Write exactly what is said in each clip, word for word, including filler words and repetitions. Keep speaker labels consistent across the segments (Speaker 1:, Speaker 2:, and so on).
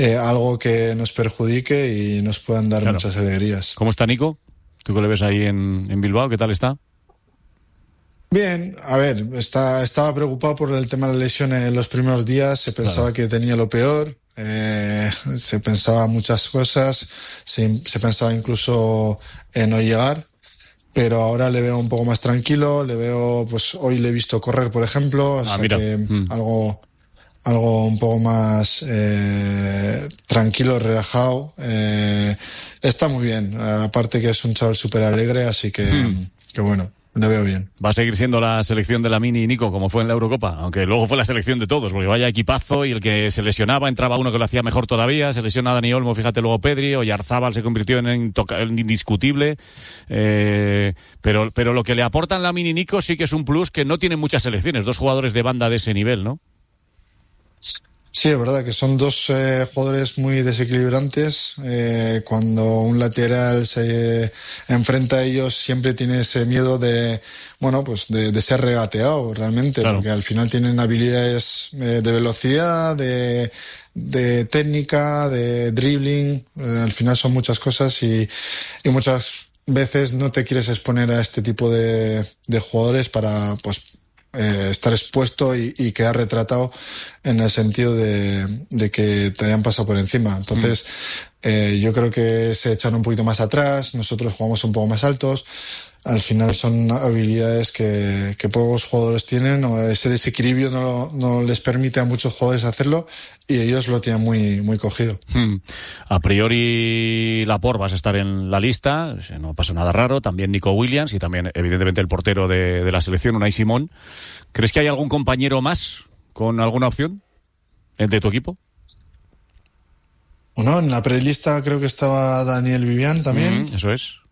Speaker 1: eh, algo que nos perjudique y nos puedan dar claro. muchas alegrías.
Speaker 2: ¿Cómo está Nico? ¿Tú que le ves ahí en, en Bilbao? ¿Qué tal está?
Speaker 1: Bien, a ver, está, estaba preocupado por el tema de la lesión en los primeros días, se pensaba claro. que tenía lo peor, eh, se pensaba muchas cosas, se, se pensaba incluso en no llegar, pero ahora le veo un poco más tranquilo, le veo, pues hoy le he visto correr, por ejemplo, o
Speaker 2: ah,
Speaker 1: sea
Speaker 2: mira.
Speaker 1: que
Speaker 2: mm.
Speaker 1: algo, algo un poco más eh, tranquilo, relajado, eh, está muy bien, aparte que es un chaval súper alegre, así que, mm. que bueno. Lo veo bien.
Speaker 2: Va a seguir siendo la selección de la Mini, Nico, como fue en la Eurocopa, aunque luego fue la selección de todos, porque vaya equipazo, y el que se lesionaba entraba uno que lo hacía mejor todavía, se lesiona Dani Olmo, fíjate luego Pedri, Oyarzábal se convirtió en, intoca- en indiscutible, eh, pero, pero lo que le aportan la Mini, Nico, sí que es un plus que no tienen muchas selecciones, dos jugadores de banda de ese nivel, ¿no?
Speaker 1: Sí, es verdad que son dos eh, jugadores muy desequilibrantes. Eh, cuando un lateral se enfrenta a ellos, siempre tiene ese miedo de, bueno, pues de, de ser regateado realmente, claro. porque al final tienen habilidades eh, de velocidad, de, de técnica, de dribbling. Eh, al final son muchas cosas y, y muchas veces no te quieres exponer a este tipo de, de jugadores para, pues, Eh, estar expuesto y, y quedar retratado en el sentido de, de que te hayan pasado por encima. Entonces, mm. eh, yo creo que se echan un poquito más atrás, nosotros jugamos un poco más altos. Al final son habilidades que, que pocos jugadores tienen, o ese desequilibrio no, no les permite a muchos jugadores hacerlo y ellos lo tienen muy, muy cogido.
Speaker 2: Hmm. A priori Laporte vas a estar en la lista, no pasa nada raro, también Nico Williams y también evidentemente el portero de, de la selección, Unai Simón. ¿Crees que hay algún compañero más con alguna opción de tu equipo?
Speaker 1: Bueno, en la prelista creo que estaba Daniel Vivian también.
Speaker 2: Mm, eso es.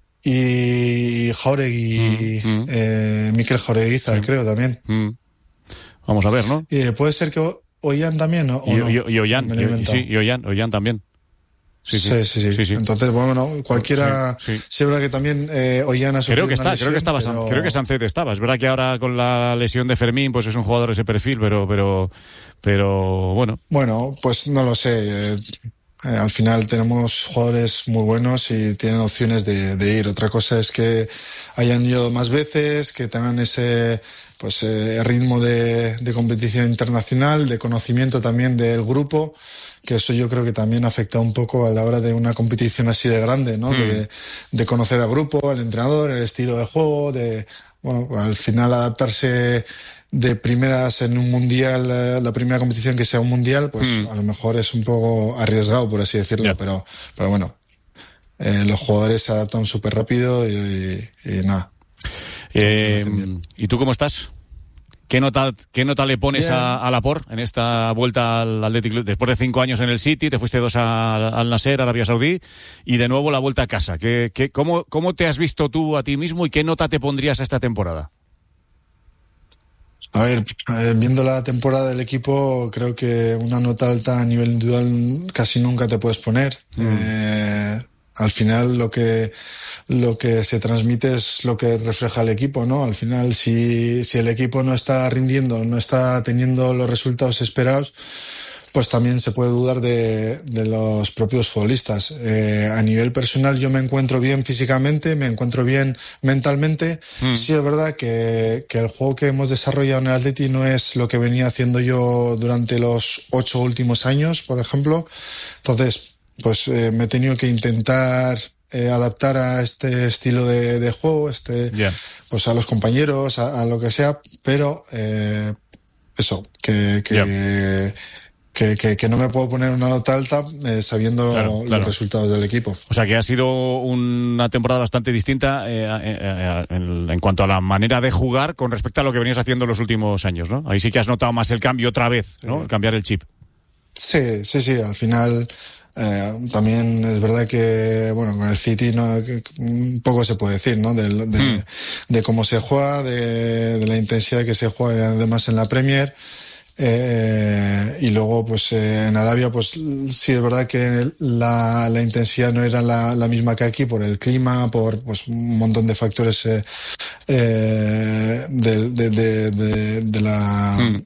Speaker 1: Y Jauregui, mm, mm. Eh, Mikel Jaureguizar, sí. creo también.
Speaker 2: Mm. Vamos a ver, ¿no?
Speaker 1: Y puede ser que Ollán también, ¿o, o
Speaker 2: y,
Speaker 1: no?
Speaker 2: Y, y Ollán, y, sí, y Ollán, Ollán también.
Speaker 1: Sí sí sí, sí, sí, sí. Entonces, bueno, no, cualquiera. Sí, sí. sí, es verdad que también eh, Ollán ha sufrido
Speaker 2: creo que está,
Speaker 1: una lesión,
Speaker 2: creo que estaba,
Speaker 1: pero...
Speaker 2: creo que Sancet estaba. Es verdad que ahora con la lesión de Fermín, pues es un jugador de ese perfil, pero, pero, pero bueno.
Speaker 1: Bueno, pues no lo sé. Eh, Eh, al final tenemos jugadores muy buenos y tienen opciones de, de ir. Otra cosa es que hayan ido más veces, que tengan ese pues eh, ritmo de, de competición internacional, de conocimiento también del grupo, que eso yo creo que también afecta un poco a la hora de una competición así de grande, ¿no? Mm. De, de conocer al grupo, al entrenador, el estilo de juego, de, bueno, al final adaptarse de primeras en un mundial, la primera competición que sea un mundial, pues mm. a lo mejor es un poco arriesgado, por así decirlo, yeah. pero, pero bueno, eh, los jugadores se adaptan súper rápido y, y, y nada.
Speaker 2: Eh, ¿Y tú cómo estás? ¿Qué nota, qué nota le pones yeah. a, a Laporte en esta vuelta al Athletic Club? Después de cinco años en el City, te fuiste dos a, al Nasser, Arabia Saudí, y de nuevo la vuelta a casa. ¿Qué, qué, cómo, ¿Cómo te has visto tú a ti mismo y qué nota te pondrías a esta temporada?
Speaker 1: A ver, eh, viendo la temporada del equipo, creo que una nota alta a nivel individual casi nunca te puedes poner. Mm. Eh, al final lo que lo que se transmite es lo que refleja el equipo, ¿no? Al final, si, si el equipo no está rindiendo, no está teniendo los resultados esperados, pues también se puede dudar de, de los propios futbolistas. Eh, a nivel personal yo me encuentro bien físicamente, me encuentro bien mentalmente. Mm. Sí es verdad que, que el juego que hemos desarrollado en el Atleti no es lo que venía haciendo yo durante los ocho últimos años, por ejemplo. Entonces, pues eh, me he tenido que intentar eh, adaptar a este estilo de, de juego, este, yeah. pues a los compañeros, a, a lo que sea, pero eh, eso, que... que yeah. Que, que, que no me puedo poner una nota alta eh, sabiendo claro, los claro. resultados del equipo.
Speaker 2: O sea que ha sido una temporada bastante distinta eh, eh, en, en cuanto a la manera de jugar con respecto a lo que venías haciendo en los últimos años, ¿no? Ahí sí que has notado más el cambio otra vez, ¿no? Sí. El cambiar el chip.
Speaker 1: Sí, sí, sí. Al final eh, también es verdad que, bueno, con el City no, que, un poco se puede decir, ¿no? De, de, hmm. de cómo se juega, de, de la intensidad que se juega además en la Premier. Eh, y luego pues eh, en Arabia pues sí es verdad que la, la intensidad no era la, la misma que aquí por el clima, por pues un montón de factores eh, eh, de, de, de, de, de la mm.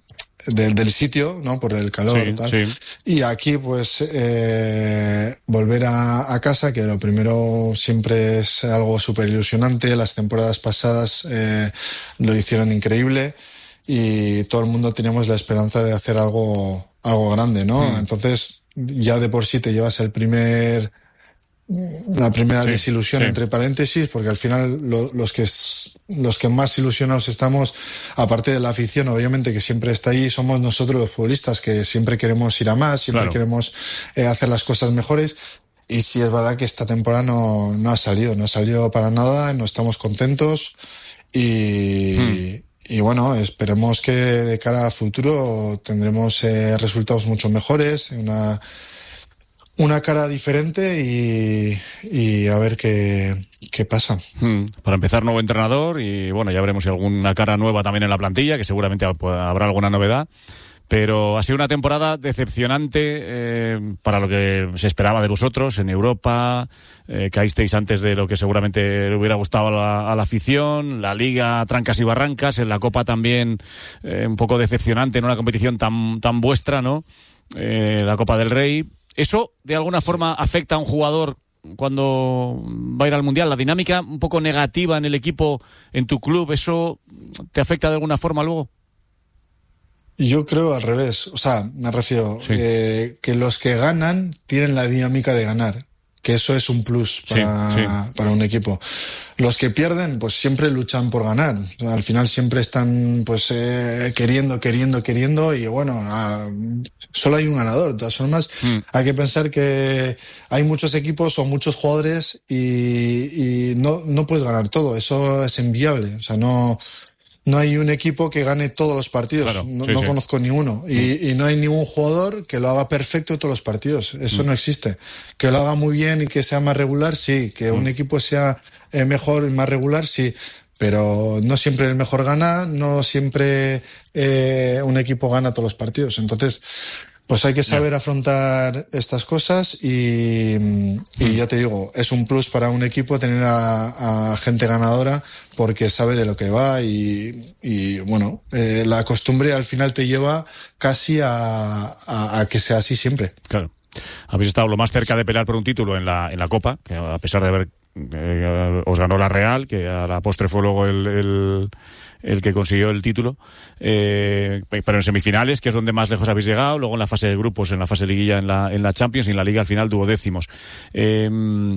Speaker 1: de, del sitio, ¿no? Por el calor
Speaker 2: sí,
Speaker 1: y tal.
Speaker 2: Sí.
Speaker 1: Y aquí, pues, eh, volver a, a casa, que lo primero siempre es algo súper ilusionante. Las temporadas pasadas eh, lo hicieron increíble y todo el mundo teníamos la esperanza de hacer algo, algo grande, ¿no? Mm. Entonces, ya de por sí te llevas el primer... la primera sí, desilusión sí. entre paréntesis, porque al final lo, los que los que más ilusionados estamos, aparte de la afición, obviamente, que siempre está ahí, somos nosotros los futbolistas, que siempre queremos ir a más, siempre claro. queremos eh, hacer las cosas mejores. Y sí es verdad que esta temporada no, no ha salido, no ha salido para nada, no estamos contentos y, hmm. y bueno, esperemos que de cara a futuro tendremos eh, resultados mucho mejores, una Una cara diferente y, y a ver qué, qué pasa.
Speaker 2: Hmm. Para empezar, nuevo entrenador y bueno, ya veremos si alguna cara nueva también en la plantilla, que seguramente habrá alguna novedad. Pero ha sido una temporada decepcionante eh, para lo que se esperaba de vosotros en Europa. Eh, caísteis antes de lo que seguramente le hubiera gustado a la, a la afición. La Liga, trancas y barrancas. En la Copa también eh, un poco decepcionante en una competición tan, tan vuestra, ¿no? Eh, la Copa del Rey. ¿Eso de alguna forma afecta a un jugador cuando va a ir al Mundial? ¿La dinámica un poco negativa en el equipo, en tu club, eso te afecta de alguna forma luego?
Speaker 1: Yo creo al revés. O sea, me refiero sí. eh, que los que ganan tienen la dinámica de ganar. Que eso es un plus para, sí, sí. para un equipo. Los que pierden, pues siempre luchan por ganar. Al final siempre están pues eh, queriendo, queriendo, queriendo y bueno, ah, solo hay un ganador. De todas formas, mm. hay que pensar que hay muchos equipos o muchos jugadores y, y no, no puedes ganar todo. Eso es inviable. O sea, no... No hay un equipo que gane todos los partidos, claro, no, sí, no sí. conozco ni uno. Y, mm. y no hay ningún jugador que lo haga perfecto todos los partidos, eso mm. no existe. Que lo haga muy bien y que sea más regular, sí. Que mm. un equipo sea eh, mejor y más regular, sí. Pero no siempre el mejor gana, no siempre eh, un equipo gana todos los partidos. Entonces, pues hay que saber yeah. afrontar estas cosas y, y mm. ya te digo, es un plus para un equipo tener a, a gente ganadora porque sabe de lo que va y, y bueno, eh, la costumbre al final te lleva casi a, a, a que sea así siempre.
Speaker 2: Claro. Habéis estado lo más cerca de pelear por un título en la, en la Copa, que a pesar de haber eh, os ganó la Real, que a la postre fue luego el... el el que consiguió el título, eh, pero en semifinales, que es donde más lejos habéis llegado, luego en la fase de grupos, en la fase de liguilla en la, en la Champions y en la Liga al final duodécimos. Eh,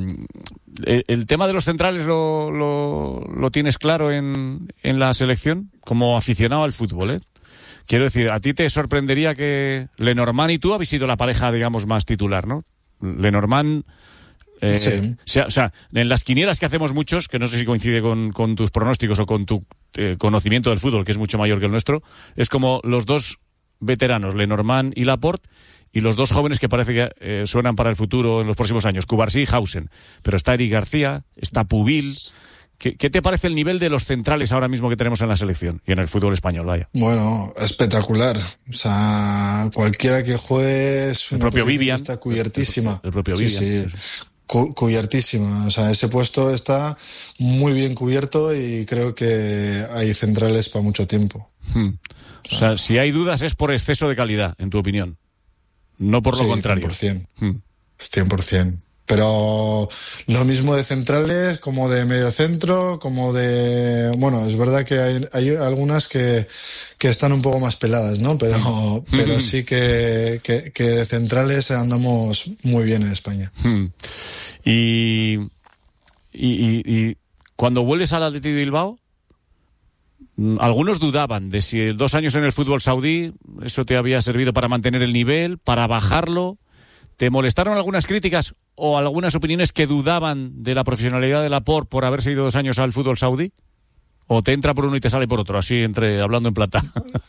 Speaker 2: el, el tema de los centrales lo, lo, lo tienes claro en, en la selección, como aficionado al fútbol, ¿eh? Quiero decir, a ti te sorprendería que Lenormand y tú habéis sido la pareja, digamos, más titular, ¿no? Lenormand... Eh, sí. o, sea, o sea, en las quinielas que hacemos muchos, que no sé si coincide con, con tus pronósticos o con tu eh, conocimiento del fútbol, que es mucho mayor que el nuestro, es como los dos veteranos, Lenormand y Laporte, y los dos jóvenes que parece que eh, suenan para el futuro en los próximos años, Cubarsí y Hausen. Pero está Eric García, está Pubil. ¿Qué, ¿Qué te parece el nivel de los centrales ahora mismo que tenemos en la selección y en el fútbol español? Vaya.
Speaker 1: Bueno, espectacular. O sea, cualquiera que juegue es una
Speaker 2: el propio Vivian
Speaker 1: está cubiertísima.
Speaker 2: El, el propio Vivian.
Speaker 1: Sí, sí. Cu- cubiertísima. O sea, ese puesto está muy bien cubierto y creo que hay centrales para mucho tiempo.
Speaker 2: Hmm. O sea, o sea, si hay dudas es por exceso de calidad, en tu opinión. No por lo
Speaker 1: sí,
Speaker 2: contrario.
Speaker 1: cien por ciento. Hmm. cien por ciento. Pero lo mismo de centrales, como de mediocentro, como de... Bueno, es verdad que hay, hay algunas que, que están un poco más peladas, ¿no? Pero, mm. pero sí que, que, que de centrales andamos muy bien en España.
Speaker 2: Mm. Y, y, y, y cuando vuelves al Athletic de Bilbao, algunos dudaban de si dos años en el fútbol saudí, eso te había servido para mantener el nivel, para bajarlo. ¿Te molestaron algunas críticas o algunas opiniones que dudaban de la profesionalidad de Laporte por haberse ido dos años al fútbol saudí? ¿O te entra por uno y te sale por otro, así entre hablando en plata?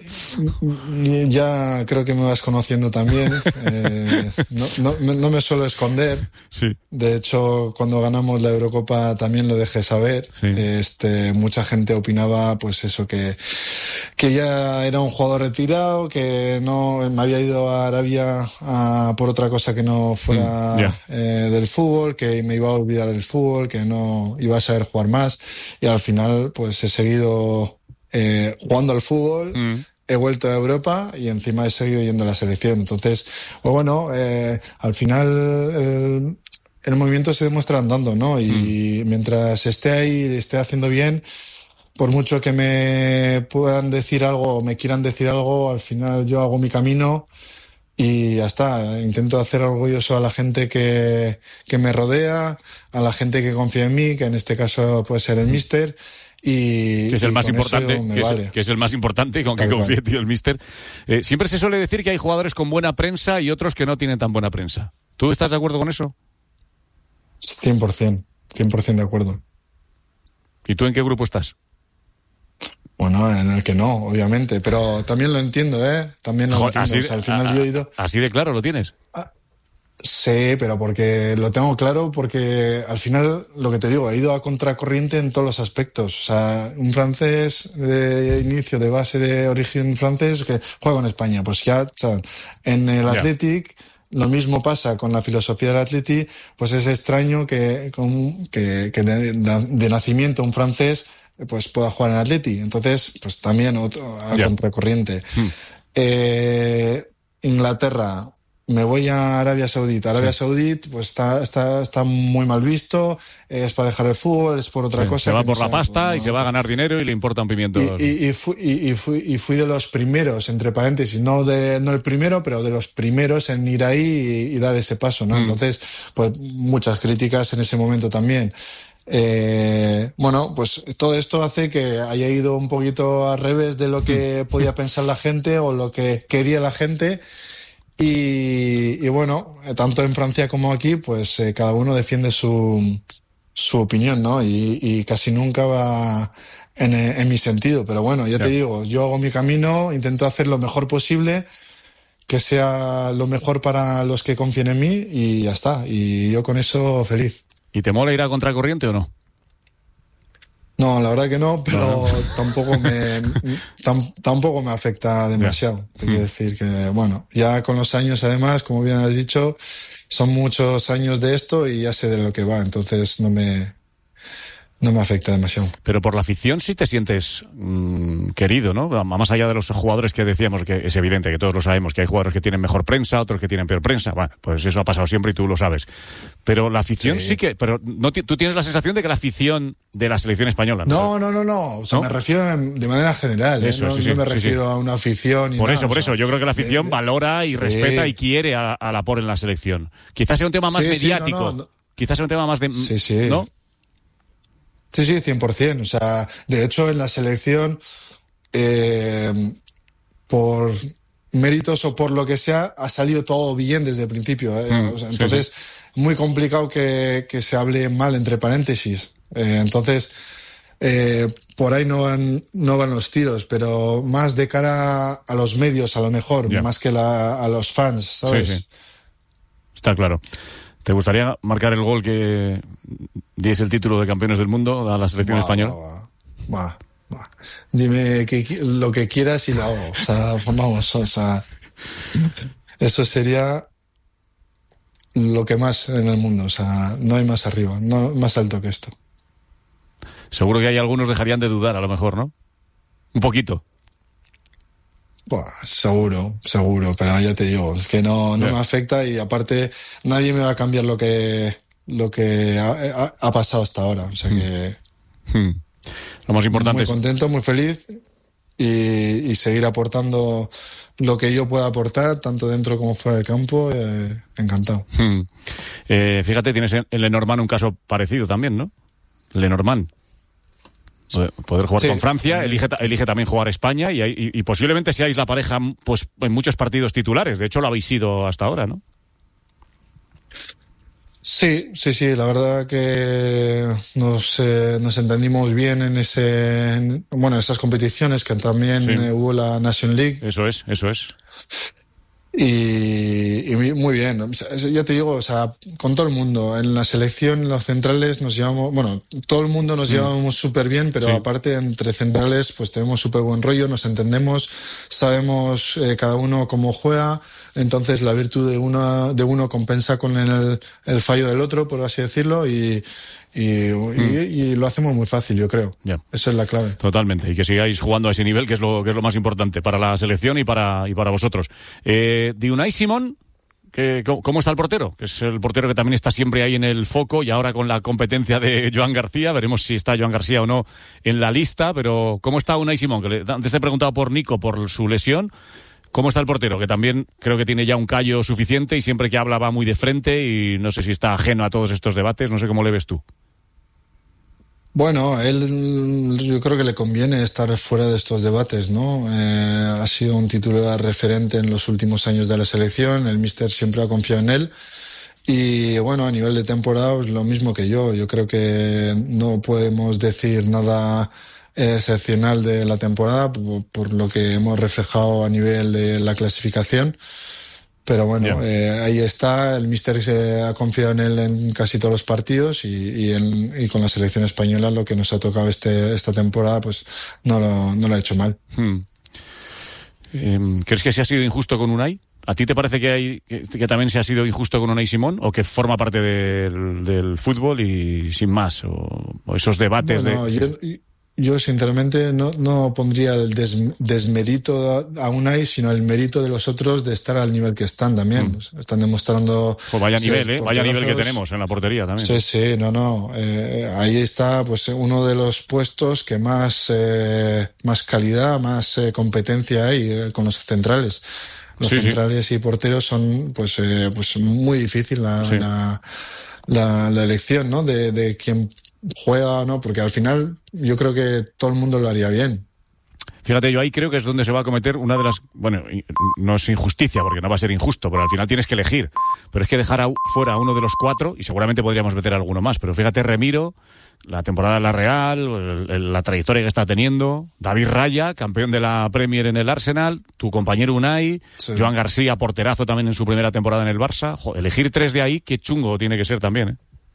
Speaker 1: Ya creo que me vas conociendo también. Eh, no, no, no me suelo esconder.
Speaker 2: Sí.
Speaker 1: De hecho, cuando ganamos la Eurocopa también lo dejé saber.
Speaker 2: Sí.
Speaker 1: Este, mucha gente opinaba, pues eso, que, que ya era un jugador retirado, que no me había ido a Arabia a, por otra cosa que no fuera
Speaker 2: mm, yeah.
Speaker 1: eh, del fútbol, que me iba a olvidar del fútbol, que no iba a saber jugar más. Y al final, pues he seguido eh, jugando al fútbol, mm. he vuelto a Europa y encima he seguido yendo a la selección. Entonces, pues bueno, eh, al final eh, el movimiento se demuestra andando, ¿no? Y mm. mientras esté ahí, esté haciendo bien, por mucho que me puedan decir algo o me quieran decir algo, al final yo hago mi camino y ya está. Intento hacer orgulloso a la gente que, que me rodea, a la gente que confía en mí, que en este caso puede ser el míster. Y,
Speaker 2: que es el
Speaker 1: y
Speaker 2: más importante, que,
Speaker 1: vale.
Speaker 2: es, que es el más importante y con Tal que confíe tío, el míster. Eh, siempre se suele decir que hay jugadores con buena prensa y otros que no tienen tan buena prensa. ¿Tú estás de acuerdo con eso?
Speaker 1: cien por ciento, cien por ciento de acuerdo.
Speaker 2: ¿Y tú en qué grupo estás?
Speaker 1: Bueno, en el que no, obviamente, pero también lo entiendo, ¿eh? También lo Joder, entiendo.
Speaker 2: Así,
Speaker 1: o sea, al final
Speaker 2: a,
Speaker 1: yo he ido...
Speaker 2: Así de claro lo tienes.
Speaker 1: Ah, sí, pero porque lo tengo claro, porque al final, lo que te digo, he ido a contracorriente en todos los aspectos. O sea, un francés de inicio, de base de origen francés, que juega en España, pues ya, o sea, en el Athletic... Yeah. Lo mismo pasa con la filosofía del Atleti, pues es extraño que, con, que, que de, de nacimiento un francés pues pueda jugar en Atleti. Entonces, pues también otro a yeah. contracorriente. Hmm. Eh, Inglaterra, me voy a Arabia Saudita. Arabia sí. Saudita, pues está, está, está muy mal visto, es para dejar el fútbol, es por otra sí, cosa.
Speaker 2: Se va por
Speaker 1: no
Speaker 2: la
Speaker 1: sea,
Speaker 2: pasta
Speaker 1: pues, no,
Speaker 2: y se va a ganar dinero y le importa un pimiento.
Speaker 1: Y, y, y, fui, y, y, fui, y fui de los primeros, entre paréntesis, no de no el primero, pero de los primeros en ir ahí y, y dar ese paso, ¿no? Mm. Entonces, pues muchas críticas en ese momento también. Eh, bueno, pues todo esto hace que haya ido un poquito al revés de lo que podía pensar la gente o lo que quería la gente. Y, y bueno, tanto en Francia como aquí, pues eh, cada uno defiende su, su opinión, ¿no? Y, y casi nunca va en, en mi sentido. Pero bueno, ya yeah. te digo, yo hago mi camino, intento hacer lo mejor posible, que sea lo mejor para los que confíen en mí y ya está. Y yo con eso feliz.
Speaker 2: ¿Y te mola ir a contracorriente o no?
Speaker 1: No, la verdad que no, pero no, no. tampoco me tam, tampoco me afecta demasiado. Yeah. Te mm. quiero decir que, bueno, ya con los años además, como bien has dicho, son muchos años de esto y ya sé de lo que va, entonces no me no me afecta demasiado.
Speaker 2: Pero por la afición sí te sientes mmm, querido, ¿no? Más allá de los jugadores que decíamos, que es evidente que todos lo sabemos, que hay jugadores que tienen mejor prensa, otros que tienen peor prensa. Bueno, pues eso ha pasado siempre y tú lo sabes. Pero la afición sí, sí que... Pero no, tú tienes la sensación de que la afición de la selección española...
Speaker 1: No, no, no, no. O sea, ¿no? Me refiero de manera general. Eso, ¿eh? No, sí, sí, no me sí, refiero sí. a una afición...
Speaker 2: Por
Speaker 1: nada,
Speaker 2: eso, por
Speaker 1: o sea,
Speaker 2: eso. Yo creo que la afición eh, valora y sí. respeta y quiere a, a la por en la selección. Quizás sea un tema más sí, mediático. Sí, no, no, no. Quizás sea un tema más de...
Speaker 1: Sí, sí.
Speaker 2: ¿no?
Speaker 1: Sí, sí, cien por ciento. O sea, de hecho, en la selección, eh, por méritos o por lo que sea, ha salido todo bien desde el principio. ¿eh? Mm, o sea, entonces, sí, sí. muy complicado que, que se hable mal entre paréntesis. Eh, entonces, eh, por ahí no van, no van los tiros, pero más de cara a los medios, a lo mejor, yeah. más que la, a los fans, ¿sabes?
Speaker 2: Sí, sí. Está claro. ¿Te gustaría marcar el gol que diese el título de campeones del mundo a la selección
Speaker 1: bah,
Speaker 2: española?
Speaker 1: Bah, bah, bah. Dime que, lo que quieras y lo hago. O sea, vamos, o sea, eso sería lo que más en el mundo. O sea, no hay más arriba, no más alto que esto.
Speaker 2: Seguro que hay algunos dejarían de dudar, a lo mejor, ¿no? Un poquito.
Speaker 1: Buah, seguro, seguro, pero ya te digo, es que no, no yeah. me afecta y aparte nadie me va a cambiar lo que lo que ha, ha, ha pasado hasta ahora, o sea que
Speaker 2: hmm. lo más importante
Speaker 1: muy
Speaker 2: es...
Speaker 1: contento, muy feliz y, y seguir aportando lo que yo pueda aportar, tanto dentro como fuera del campo, eh, encantado.
Speaker 2: Hmm. Eh, fíjate, tienes en Lenormand un caso parecido también, ¿no? Lenormand. Poder jugar sí. con Francia, elige, elige también jugar España y, y, y posiblemente seáis la pareja pues en muchos partidos titulares. De hecho, lo habéis sido hasta ahora, ¿no?
Speaker 1: Sí, sí, sí. La verdad que nos, eh, nos entendimos bien en ese, en, bueno, en esas competiciones que también sí. eh, hubo la Nation League.
Speaker 2: Eso es, eso es.
Speaker 1: Y, y muy bien, ya te digo, o sea, con todo el mundo, en la selección, los centrales nos llevamos, bueno, todo el mundo nos mm. llevamos súper bien, pero sí. aparte entre centrales pues tenemos súper buen rollo, nos entendemos, sabemos eh, cada uno cómo juega, entonces la virtud de uno, de uno compensa con el, el fallo del otro, por así decirlo, y, y, mm. y, y lo hacemos muy fácil, yo creo. Yeah. Esa es la clave.
Speaker 2: Totalmente, y que sigáis jugando a ese nivel, que es lo, que es lo más importante para la selección y para, y para vosotros. Eh, de Unai Simón, ¿Qué, ¿cómo está el portero? Que es el portero que también está siempre ahí en el foco, y ahora con la competencia de Joan García, veremos si está Joan García o no en la lista, pero ¿cómo está Unai Simón? Que le, antes te he preguntado por Nico, por su lesión. ¿Cómo está el portero? Que también creo que tiene ya un callo suficiente y siempre que habla va muy de frente, y no sé si está ajeno a todos estos debates, no sé cómo le ves tú.
Speaker 1: Bueno, a él yo creo que le conviene estar fuera de estos debates, ¿no? Eh, ha sido un titular referente en los últimos años de la selección, el míster siempre ha confiado en él, y bueno, a nivel de temporada pues lo mismo que yo. Yo creo que no podemos decir nada excepcional de la temporada por, por lo que hemos reflejado a nivel de la clasificación. Pero bueno, eh, ahí está, el míster se ha confiado en él en casi todos los partidos, y, y, en, y con la selección española lo que nos ha tocado este, esta temporada pues no lo, no lo ha hecho mal.
Speaker 2: Hmm. Eh, ¿Crees que se ha sido injusto con Unai? ¿A ti te parece que, hay, que, que también se ha sido injusto con Unai Simón, o que forma parte del, del fútbol y sin más? ¿O, o esos debates
Speaker 1: bueno,
Speaker 2: de...?
Speaker 1: Yo, Yo, sinceramente, no, no pondría el des, desmérito a Unai, sino el mérito de los otros de estar al nivel que están también. Mm. Están demostrando...
Speaker 2: Pues vaya nivel, ¿eh? Vaya nivel que tenemos en la portería también.
Speaker 1: Sí, sí, no, no. Eh, ahí está pues uno de los puestos que más, eh, más calidad, más eh, competencia hay eh, con los centrales. Los sí, centrales sí. y porteros son pues, eh, pues muy difícil la, sí. la, la, la elección, ¿no? De, de quién juega, ¿no? Porque al final yo creo que todo el mundo lo haría bien.
Speaker 2: Fíjate, yo ahí creo que es donde se va a cometer una de las... Bueno, no es injusticia, porque no va a ser injusto, pero al final tienes que elegir. Pero es que dejar a, fuera a uno de los cuatro, y seguramente podríamos meter a alguno más, pero fíjate, Remiro, la temporada de la Real, el, el, la trayectoria que está teniendo, David Raya, campeón de la Premier en el Arsenal, tu compañero Unai, sí. Joan García, porterazo también en su primera temporada en el Barça. Joder, elegir tres de ahí, qué chungo tiene que ser también, ¿eh?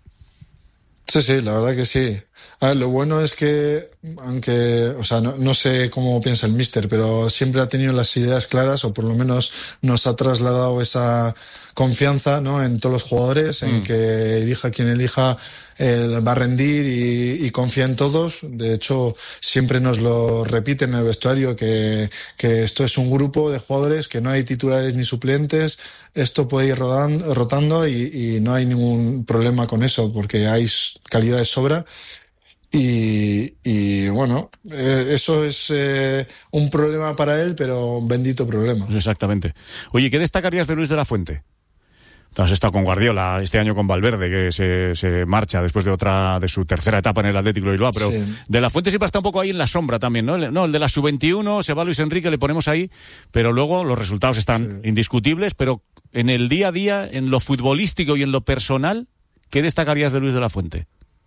Speaker 1: Sí, sí, la verdad que sí. A ver, lo bueno es que, aunque, o sea, no, no sé cómo piensa el míster, pero siempre ha tenido las ideas claras, o por lo menos nos ha trasladado esa confianza, ¿no? En todos los jugadores, en mm. que elija quien elija, eh, va a rendir y, y confía en todos. De hecho, siempre nos lo repite en el vestuario que, que esto es un grupo de jugadores, que no hay titulares ni suplentes, esto puede ir rodando, rotando y, y no hay ningún problema con eso, porque hay calidad de sobra. Y, y bueno, eh, eso es eh, un problema para él, pero un bendito problema.
Speaker 2: Exactamente. Oye, ¿qué destacarías de Luis de la Fuente? Has estado con Guardiola, este año con Valverde, que se, se marcha después de otra de su tercera etapa en el Atlético de Bilbao, pero sí. De la Fuente siempre está un poco ahí en la sombra también, ¿no? No, el de la sub veintiuno, se va Luis Enrique, le ponemos ahí, pero luego los resultados están sí. indiscutibles, pero en el día a día, en lo futbolístico y en lo personal, ¿qué destacarías de Luis de la Fuente?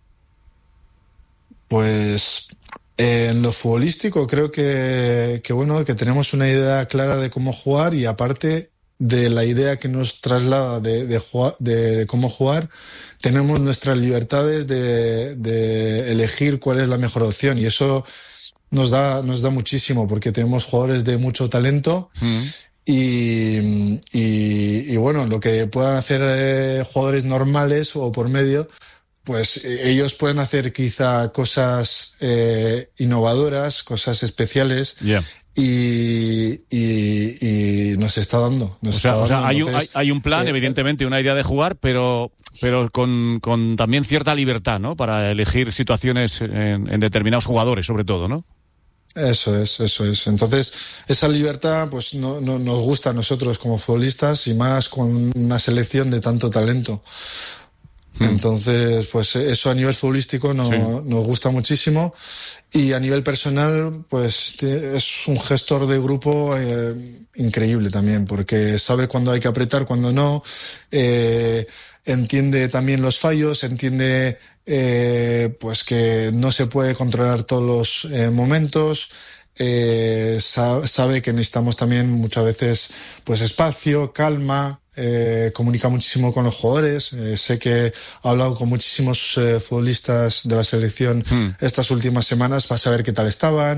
Speaker 1: Pues eh, en lo futbolístico creo que, que bueno, que tenemos una idea clara de cómo jugar, y aparte de la idea que nos traslada de, de, jugar, de, de cómo jugar, tenemos nuestras libertades de, de elegir cuál es la mejor opción, y eso nos da, nos da muchísimo, porque tenemos jugadores de mucho talento. Mm. Y, y, y bueno, lo que puedan hacer eh, jugadores normales o por medio, pues eh, ellos pueden hacer quizá cosas eh, innovadoras, cosas especiales. Yeah. Y, y, y nos está dando. Nos
Speaker 2: o sea,
Speaker 1: está
Speaker 2: o sea
Speaker 1: dando,
Speaker 2: hay,
Speaker 1: entonces,
Speaker 2: un, hay, hay un plan, eh, evidentemente, una idea de jugar, pero, pero con, con también cierta libertad, ¿no? Para elegir situaciones en, en determinados jugadores, sobre todo, ¿no?
Speaker 1: Eso es, eso es. Entonces, esa libertad pues no, no nos gusta a nosotros como futbolistas, y más con una selección de tanto talento. Entonces, pues eso a nivel futbolístico no, sí. nos gusta muchísimo, y a nivel personal, pues es un gestor de grupo eh, increíble también, porque sabe cuándo hay que apretar, cuándo no, eh, entiende también los fallos, entiende eh, pues que no se puede controlar todos los eh, momentos. Eh, sa- sabe que necesitamos también muchas veces pues espacio, calma. Eh, comunica muchísimo con los jugadores. Eh, sé que ha hablado con muchísimos eh, futbolistas de la selección mm. estas últimas semanas para saber qué tal estaban.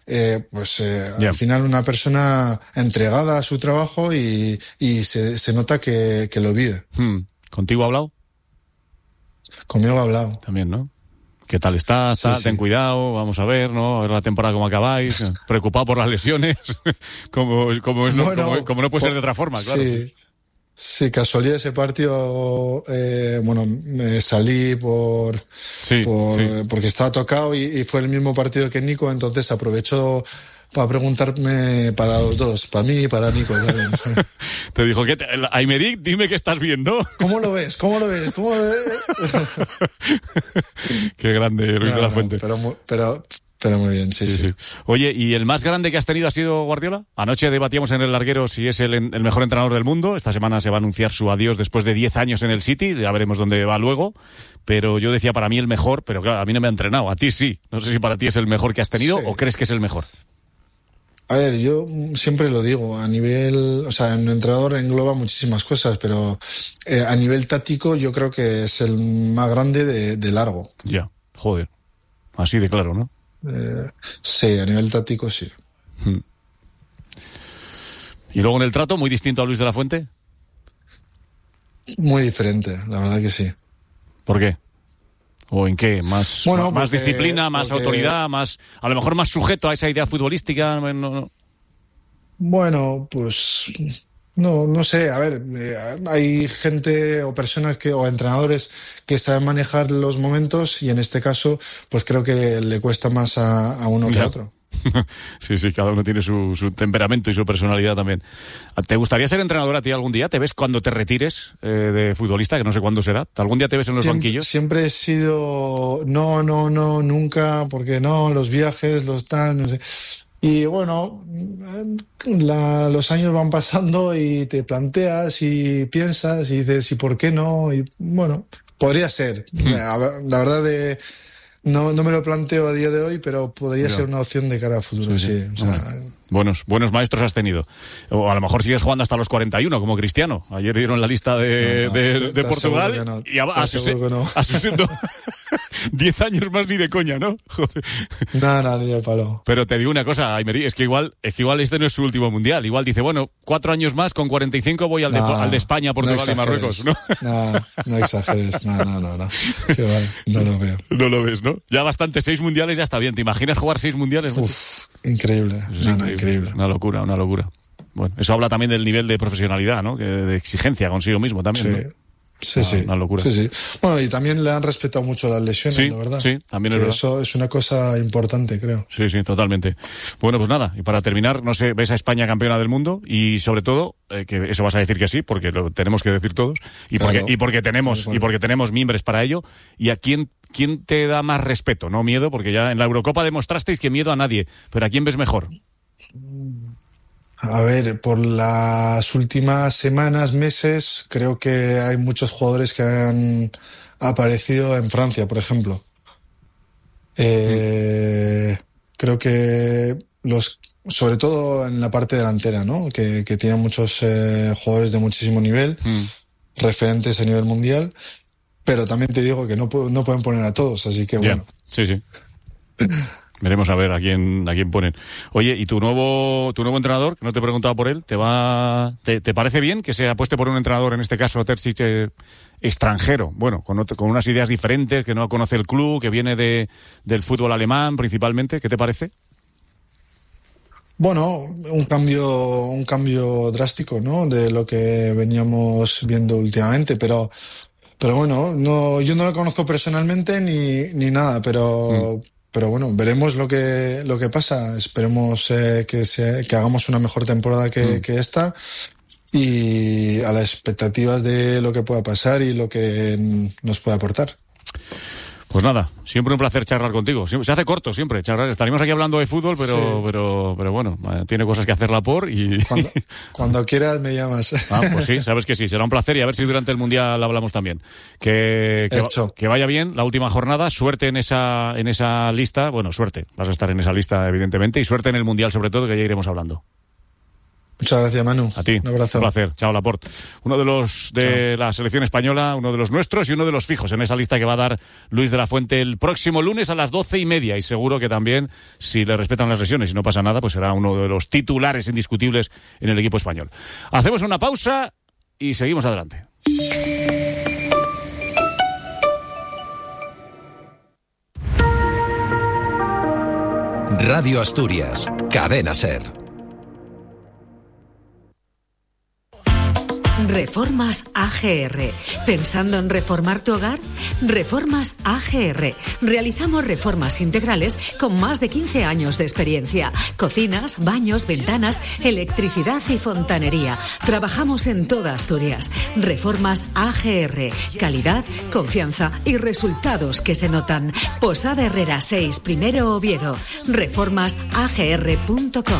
Speaker 1: eh, pues eh,
Speaker 2: yeah.
Speaker 1: al final una persona entregada a su trabajo y, y se, se nota que, que lo vive.
Speaker 2: Hmm. ¿Contigo ha hablado?
Speaker 1: Conmigo ha hablado.
Speaker 2: También, ¿no? ¿Qué tal estás?
Speaker 1: Sí,
Speaker 2: Tal?
Speaker 1: sí.
Speaker 2: Ten cuidado, vamos a ver, ¿no? A ver la temporada cómo acabáis. Preocupado por las lesiones. como, como, es,
Speaker 1: Bueno,
Speaker 2: no, como, como no puede
Speaker 1: por,
Speaker 2: ser de otra forma, claro.
Speaker 1: Sí. Sí, casualidad ese partido, eh, bueno, me salí por,
Speaker 2: sí,
Speaker 1: por
Speaker 2: sí.
Speaker 1: porque estaba tocado y, y fue el mismo partido que Nico, entonces aprovecho para preguntarme para los dos, para mí y para Nico también.
Speaker 2: Te dijo, ¿qué te, Aymeric, dime que estás bien, ¿no?
Speaker 1: ¿Cómo lo ves? ¿Cómo lo ves? ¿Cómo lo ves?
Speaker 2: Qué grande, Luis
Speaker 1: no,
Speaker 2: de la
Speaker 1: no,
Speaker 2: Fuente.
Speaker 1: Pero, pero, pero muy bien, sí,
Speaker 2: sí,
Speaker 1: sí,
Speaker 2: sí. Oye, ¿y el más grande que has tenido ha sido Guardiola? Anoche debatíamos en el larguero si es el, el mejor entrenador del mundo. Esta semana se va a anunciar su adiós después de diez años en el City. Ya veremos dónde va luego. Pero yo decía para mí el mejor, pero claro, a mí no me ha entrenado. A ti sí. No sé si para ti es el mejor que has tenido sí. o crees que es el mejor.
Speaker 1: A ver, yo siempre lo digo, a nivel, o sea, un entrenador engloba muchísimas cosas, pero eh, a nivel táctico yo creo que es el más grande de, de largo.
Speaker 2: Ya, joder. Así de claro, ¿no?
Speaker 1: Eh, sí, a nivel táctico sí.
Speaker 2: Hmm. ¿Y luego en el trato, muy distinto a Luis de la Fuente?
Speaker 1: Muy diferente, la verdad que sí.
Speaker 2: ¿Por qué? ¿O en qué? ¿Más,
Speaker 1: bueno,
Speaker 2: más
Speaker 1: porque,
Speaker 2: disciplina, más
Speaker 1: porque...
Speaker 2: autoridad, más a lo mejor más sujeto a esa idea futbolística? No, no.
Speaker 1: Bueno, pues no, no sé. A ver, eh, hay gente o personas que o entrenadores que saben manejar los momentos y en este caso, pues creo que le cuesta más a, a uno que
Speaker 2: ya.
Speaker 1: a otro.
Speaker 2: Sí, sí, cada uno tiene su, su temperamento y su personalidad también. ¿Te gustaría ser entrenador a ti algún día? ¿Te ves cuando te retires eh, de futbolista, que no sé cuándo será? ¿Algún día te ves en los
Speaker 1: siempre,
Speaker 2: banquillos?
Speaker 1: Siempre he sido no, no, no, nunca, porque no, los viajes, los tal, no sé. Y bueno, la, los años van pasando y te planteas y piensas y dices, ¿y por qué no? Y bueno, podría ser. Hmm. La, la verdad de... No, no me lo planteo a día de hoy, pero podría
Speaker 2: no.
Speaker 1: ser una opción de cara a futuro, sí. sí. sí. O sea,
Speaker 2: buenos, buenos maestros has tenido. O a lo mejor sigues jugando hasta los cuarenta y uno, como Cristiano. Ayer dieron la lista de, no, no, de, de Portugal.
Speaker 1: No,
Speaker 2: y a, a sus no. no. diez años más ni de coña, ¿no? Joder.
Speaker 1: No, no, ni de palo.
Speaker 2: Pero te digo una cosa, Aymeric, es que igual, es que igual este no es su último mundial. Igual dice, bueno, cuatro años más, con cuarenta y cinco voy al, no, de, al de España, Portugal
Speaker 1: no
Speaker 2: y Marruecos, ¿no?
Speaker 1: No, no exageres, no, no, no, no. Sí, vale, no lo veo.
Speaker 2: No lo ves, ¿no? Ya bastante, seis mundiales ya está bien. ¿Te imaginas jugar seis mundiales?
Speaker 1: Uf, increíble. No,
Speaker 2: increíble.
Speaker 1: no, increíble.
Speaker 2: Una locura, una locura. Bueno, eso habla también del nivel de profesionalidad, ¿no? De exigencia consigo mismo también,
Speaker 1: sí.
Speaker 2: ¿no?
Speaker 1: Sí,
Speaker 2: ah,
Speaker 1: sí.
Speaker 2: Una locura.
Speaker 1: Sí, sí. Bueno, y también le han respetado mucho las lesiones,
Speaker 2: sí,
Speaker 1: la verdad.
Speaker 2: Sí, también es verdad.
Speaker 1: Eso es una cosa importante, creo.
Speaker 2: Sí, sí, totalmente. Bueno, pues nada, y para terminar, no sé, ¿ves a España campeona del mundo? Y sobre todo, eh, que eso vas a decir que sí, porque lo tenemos que decir todos, y
Speaker 1: claro.
Speaker 2: porque, y porque tenemos,
Speaker 1: claro, claro.
Speaker 2: y porque tenemos miembros para ello. ¿Y a quién, quién te da más respeto? No miedo, porque ya en la Eurocopa demostrasteis que miedo a nadie, pero ¿a quién ves mejor?
Speaker 1: A ver, por las últimas semanas, meses, creo que hay muchos jugadores que han aparecido en Francia, por ejemplo. Eh, mm. Creo que los, sobre todo en la parte delantera, ¿no? Que, que tienen muchos eh, jugadores de muchísimo nivel, mm. referentes a nivel mundial, pero también te digo que no, no pueden poner a todos, así que bueno.
Speaker 2: Yeah. Sí, sí. Veremos a ver a quién a quién ponen. Oye, ¿y tu nuevo tu nuevo entrenador, que no te he preguntado por él, te va te, te parece bien que se apueste por un entrenador, en este caso Terzic, eh, extranjero? Bueno, con, otro, con unas ideas diferentes, que no conoce el club, que viene de del fútbol alemán principalmente. ¿Qué te parece?
Speaker 1: Bueno, un cambio un cambio drástico, ¿no? De lo que veníamos viendo últimamente, pero pero bueno, no yo no lo conozco personalmente ni ni nada, pero mm. Pero bueno, veremos lo que lo que pasa. Esperemos eh, que, se, que hagamos una mejor temporada que, mm. que esta y a las expectativas de lo que pueda pasar y lo que nos pueda aportar.
Speaker 2: Pues nada, siempre un placer charlar contigo. Se hace corto siempre charlar. Estaríamos aquí hablando de fútbol, pero sí. pero pero bueno, tiene cosas que hacer la por y...
Speaker 1: Cuando, cuando quieras me llamas.
Speaker 2: Ah, pues sí, sabes que sí, será un placer y a ver si durante el Mundial hablamos también. Que, que, que vaya bien la última jornada, suerte en esa, en esa lista, bueno, suerte, vas a estar en esa lista evidentemente, y suerte en el Mundial sobre todo, que ya iremos hablando.
Speaker 1: Muchas gracias, Manu.
Speaker 2: A ti.
Speaker 1: Un abrazo.
Speaker 2: Un placer. Chao, Laporte. Uno de los de Chao. La selección española, uno de los nuestros y uno de los fijos en esa lista que va a dar Luis de la Fuente el próximo lunes a las doce y media. Y seguro que también, si le respetan las lesiones y no pasa nada, pues será uno de los titulares indiscutibles en el equipo español. Hacemos una pausa y seguimos adelante.
Speaker 3: Radio Asturias, Cadena SER.
Speaker 4: Reformas A G R. ¿Pensando en reformar tu hogar? Reformas A G R. Realizamos reformas integrales con más de quince años de experiencia. Cocinas, baños, ventanas, electricidad y fontanería. Trabajamos en toda Asturias. Reformas A G R. Calidad, confianza y resultados que se notan. Posada Herrera seis, Primero Oviedo. reformas a g r punto com.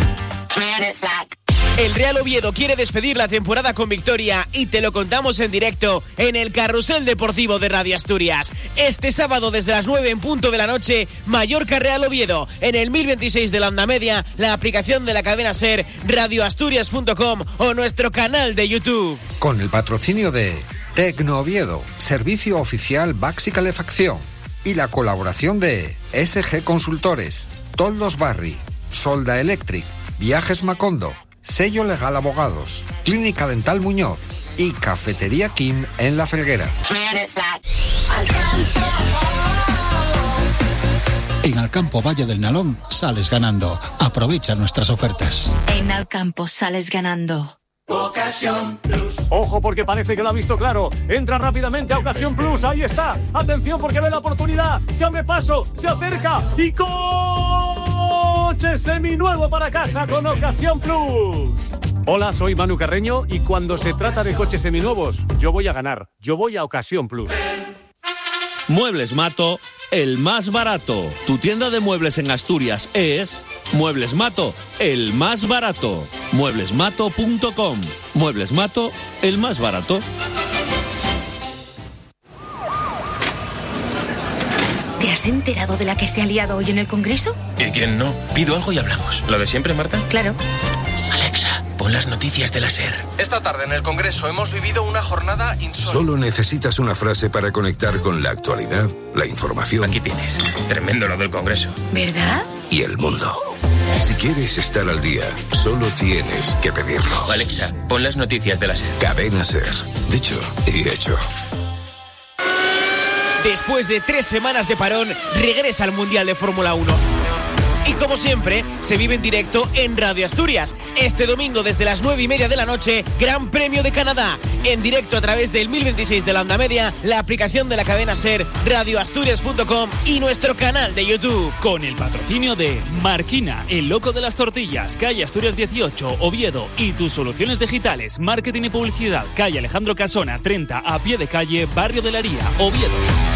Speaker 5: El Real Oviedo quiere despedir la temporada con victoria y te lo contamos en directo en el Carrusel Deportivo de Radio Asturias. Este sábado desde las nueve en punto de la noche, Mallorca Real Oviedo en el mil veintiséis de la onda media, la aplicación de la cadena SER, radio asturias punto com o nuestro canal de YouTube.
Speaker 6: Con el patrocinio de Tecno Oviedo, servicio oficial Baxi Calefacción, y la colaboración de S G Consultores, Toldos Barri, Solda Electric, Viajes Macondo, Sello Legal Abogados, Clínica Dental Muñoz y Cafetería Kim en La Felguera.
Speaker 7: En Alcampo Valle del Nalón sales ganando. Aprovecha nuestras ofertas.
Speaker 8: En Alcampo sales ganando.
Speaker 9: Ocasión Plus. Ojo, porque parece que lo ha visto claro. Entra rápidamente a Ocasión Plus. Ahí está. Atención, porque ve la oportunidad. Se abre paso, se acerca y coche seminuevo para casa con Ocasión Plus. Hola, soy Manu Carreño y cuando se trata de coches seminuevos, yo voy a ganar. Yo voy a Ocasión Plus.
Speaker 10: Muebles Mato, el más barato. Tu tienda de muebles en Asturias es Muebles Mato, el más barato. muebles mato punto com. Muebles Mato, el más barato.
Speaker 8: ¿Te has enterado de la que se ha liado hoy en el Congreso?
Speaker 11: ¿Y quién no? Pido algo y hablamos. ¿Lo de siempre, Marta?
Speaker 8: Claro.
Speaker 11: Alexa, pon las noticias de la SER.
Speaker 12: Esta tarde en el Congreso hemos vivido una jornada insólita.
Speaker 13: Solo necesitas una frase para conectar con la actualidad, la información.
Speaker 11: Aquí tienes. Tremendo lo del Congreso.
Speaker 8: ¿Verdad?
Speaker 13: Y el mundo. Si quieres estar al día, solo tienes que pedirlo.
Speaker 11: Alexa, pon las noticias de la SER.
Speaker 13: Cadena SER. Dicho y hecho.
Speaker 5: Después de tres semanas de parón, regresa al Mundial de Fórmula uno. Y como siempre, se vive en directo en Radio Asturias. Este domingo desde las nueve y media de la noche, Gran Premio de Canadá. En directo a través del mil veintiséis de la onda media, la aplicación de la cadena SER, radio asturias punto com y nuestro canal de YouTube.
Speaker 14: Con el patrocinio de Marquina, el loco de las tortillas, calle Asturias dieciocho, Oviedo, y tus soluciones digitales, marketing y publicidad, calle Alejandro Casona, treinta, a pie de calle, Barrio de la Haría, Oviedo.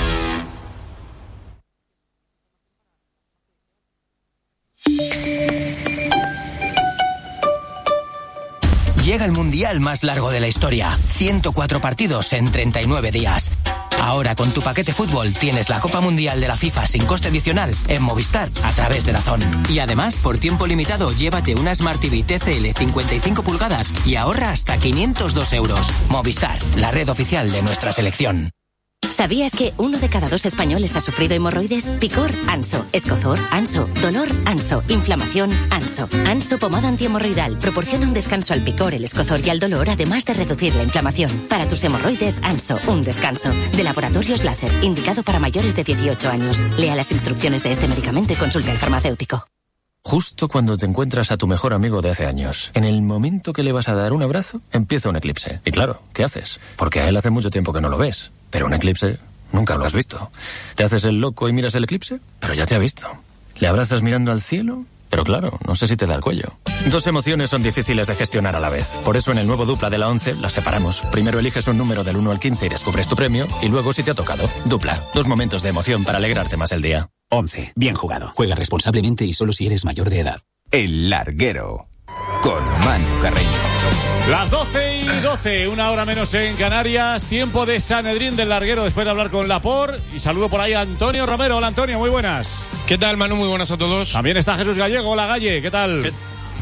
Speaker 15: Llega el mundial más largo de la historia. ciento cuatro partidos en treinta y nueve días. Ahora con tu paquete fútbol tienes la Copa Mundial de la FIFA sin coste adicional en Movistar a través de DAZN. Y además, por tiempo limitado, llévate una Smart T V T C L cincuenta y cinco pulgadas y ahorra hasta quinientos dos euros. Movistar, la red oficial de nuestra selección.
Speaker 16: ¿Sabías que uno de cada dos españoles ha sufrido hemorroides? Picor, Anso. Escozor, Anso. Dolor, Anso. Inflamación, Anso. Anso pomada antihemorroidal proporciona un descanso al picor, el escozor y al dolor, además de reducir la inflamación. Para tus hemorroides, Anso, un descanso. De Laboratorios Láser, indicado para mayores de dieciocho años. Lea las instrucciones de este medicamento y consulte al farmacéutico.
Speaker 17: Justo cuando te encuentras a tu mejor amigo de hace años, en el momento que le vas a dar un abrazo, empieza un eclipse. Y claro, ¿qué haces? Porque a él hace mucho tiempo que no lo ves. Pero un eclipse nunca lo has visto. Te haces el loco y miras el eclipse, pero ya te ha visto. Le abrazas mirando al cielo, pero claro, no sé si te da el cuello. Dos emociones son difíciles de gestionar a la vez. Por eso en el nuevo Dupla de la once las separamos. Primero eliges un número del uno al quince y descubres tu premio, y luego si te ha tocado. Dupla, dos momentos de emoción para alegrarte más el día.
Speaker 18: once. Bien jugado. Juega responsablemente y solo si eres mayor de edad.
Speaker 19: El Larguero, con Manu Carreño.
Speaker 2: Las doce y doce, una hora menos en Canarias. Tiempo de Sanedrín del Larguero después de hablar con Laporte. Y saludo por ahí a Antonio Romero. Hola, Antonio, muy buenas.
Speaker 20: ¿Qué tal, Manu? Muy buenas a todos.
Speaker 2: También está Jesús Gallego. Hola, Galle, ¿qué tal?
Speaker 20: ¿Qué?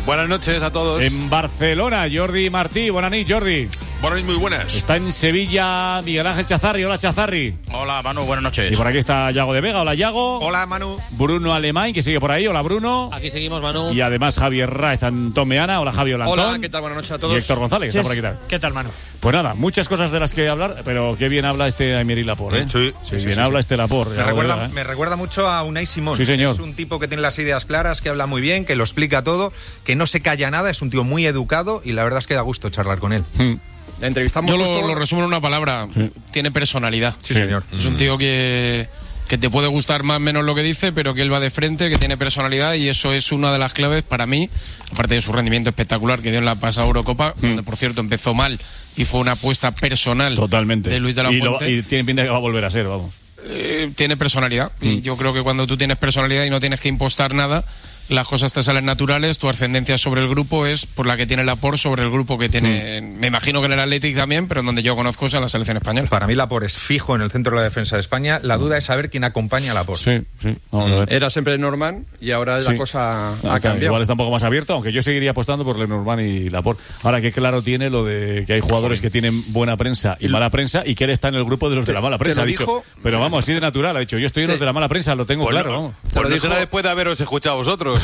Speaker 20: Buenas noches a todos.
Speaker 2: En Barcelona, Jordi Martí. Buenas noches, Jordi.
Speaker 21: Buenas noches, muy buenas.
Speaker 2: Está en Sevilla Miguel Ángel Chazarri. Hola, Chazarri.
Speaker 22: Hola, Manu, buenas noches.
Speaker 2: Y por aquí está Yago de Vega. Hola, Yago.
Speaker 20: Hola, Manu.
Speaker 2: Bruno Alemán, que sigue por ahí. Hola, Bruno.
Speaker 23: Aquí seguimos, Manu.
Speaker 2: Y además Javier Raez, Antón Meana. Hola, Javi. Hola, Antón.
Speaker 23: Hola, ¿qué tal? Buenas noches a todos.
Speaker 2: Y Héctor González, que está por aquí.
Speaker 23: ¿Qué tal, Manu?
Speaker 2: Pues nada, muchas cosas de las que hablar, pero qué bien habla este Aymeric Laporte, ¿eh?
Speaker 21: Sí,
Speaker 2: sí,
Speaker 21: sí
Speaker 2: bien
Speaker 21: sí,
Speaker 2: habla
Speaker 21: sí.
Speaker 2: este Laporte.
Speaker 20: Me recuerda,
Speaker 2: Vega, ¿eh?
Speaker 20: me recuerda mucho a Unai Simón.
Speaker 2: Sí, señor.
Speaker 20: Es un tipo que tiene las ideas claras, que habla muy bien, que lo explica todo, que no se calla nada, es un tío muy educado y la verdad es que da gusto charlar con él.
Speaker 2: Hmm.
Speaker 23: La entrevistamos.
Speaker 22: Yo lo,
Speaker 23: justo...
Speaker 22: lo resumo en una palabra.
Speaker 2: Sí.
Speaker 22: Tiene personalidad.
Speaker 20: Sí, señor.
Speaker 22: Es un tío que, que te puede gustar más o menos lo que dice, pero que él va de frente, que tiene personalidad, y eso es una de las claves para mí, aparte de su rendimiento espectacular que dio en la pasada Eurocopa,
Speaker 2: Mm.
Speaker 22: donde por cierto empezó mal y fue una apuesta personal.
Speaker 2: Totalmente.
Speaker 22: De Luis de la
Speaker 2: y,
Speaker 22: Fuente.
Speaker 2: lo, y tiene pinta que va a volver a ser, vamos.
Speaker 22: Eh, tiene personalidad.
Speaker 2: Mm.
Speaker 22: Y yo creo que cuando tú tienes personalidad y no tienes que impostar nada, las cosas te salen naturales. Tu ascendencia sobre el grupo es por la que tiene Laporte sobre el grupo que tiene. Mm. Me imagino que en el Athletic también, pero en donde yo conozco es a la selección española.
Speaker 20: Para mí Laporte es fijo en el centro de la defensa de España. La duda es saber quién acompaña a Laporte.
Speaker 2: Sí, sí. Vamos a ver.
Speaker 23: Era siempre Norman y ahora
Speaker 2: Sí.
Speaker 23: la cosa ha
Speaker 2: Está,
Speaker 23: cambiado.
Speaker 2: igual está un poco más abierto, aunque yo seguiría apostando por Lenormand y Laporte. Ahora, que claro tiene lo de que hay jugadores que tienen buena prensa y mala prensa y que él está en el grupo de los de la mala prensa. Ha dicho,
Speaker 23: dijo,
Speaker 2: pero vamos, así de natural. Ha dicho, yo estoy en los de la mala prensa, lo tengo
Speaker 20: Pues
Speaker 2: claro.
Speaker 20: no,
Speaker 2: Vamos.
Speaker 20: pues
Speaker 23: lo
Speaker 20: no
Speaker 23: dijo-
Speaker 20: será después de haberos escuchado a vosotros.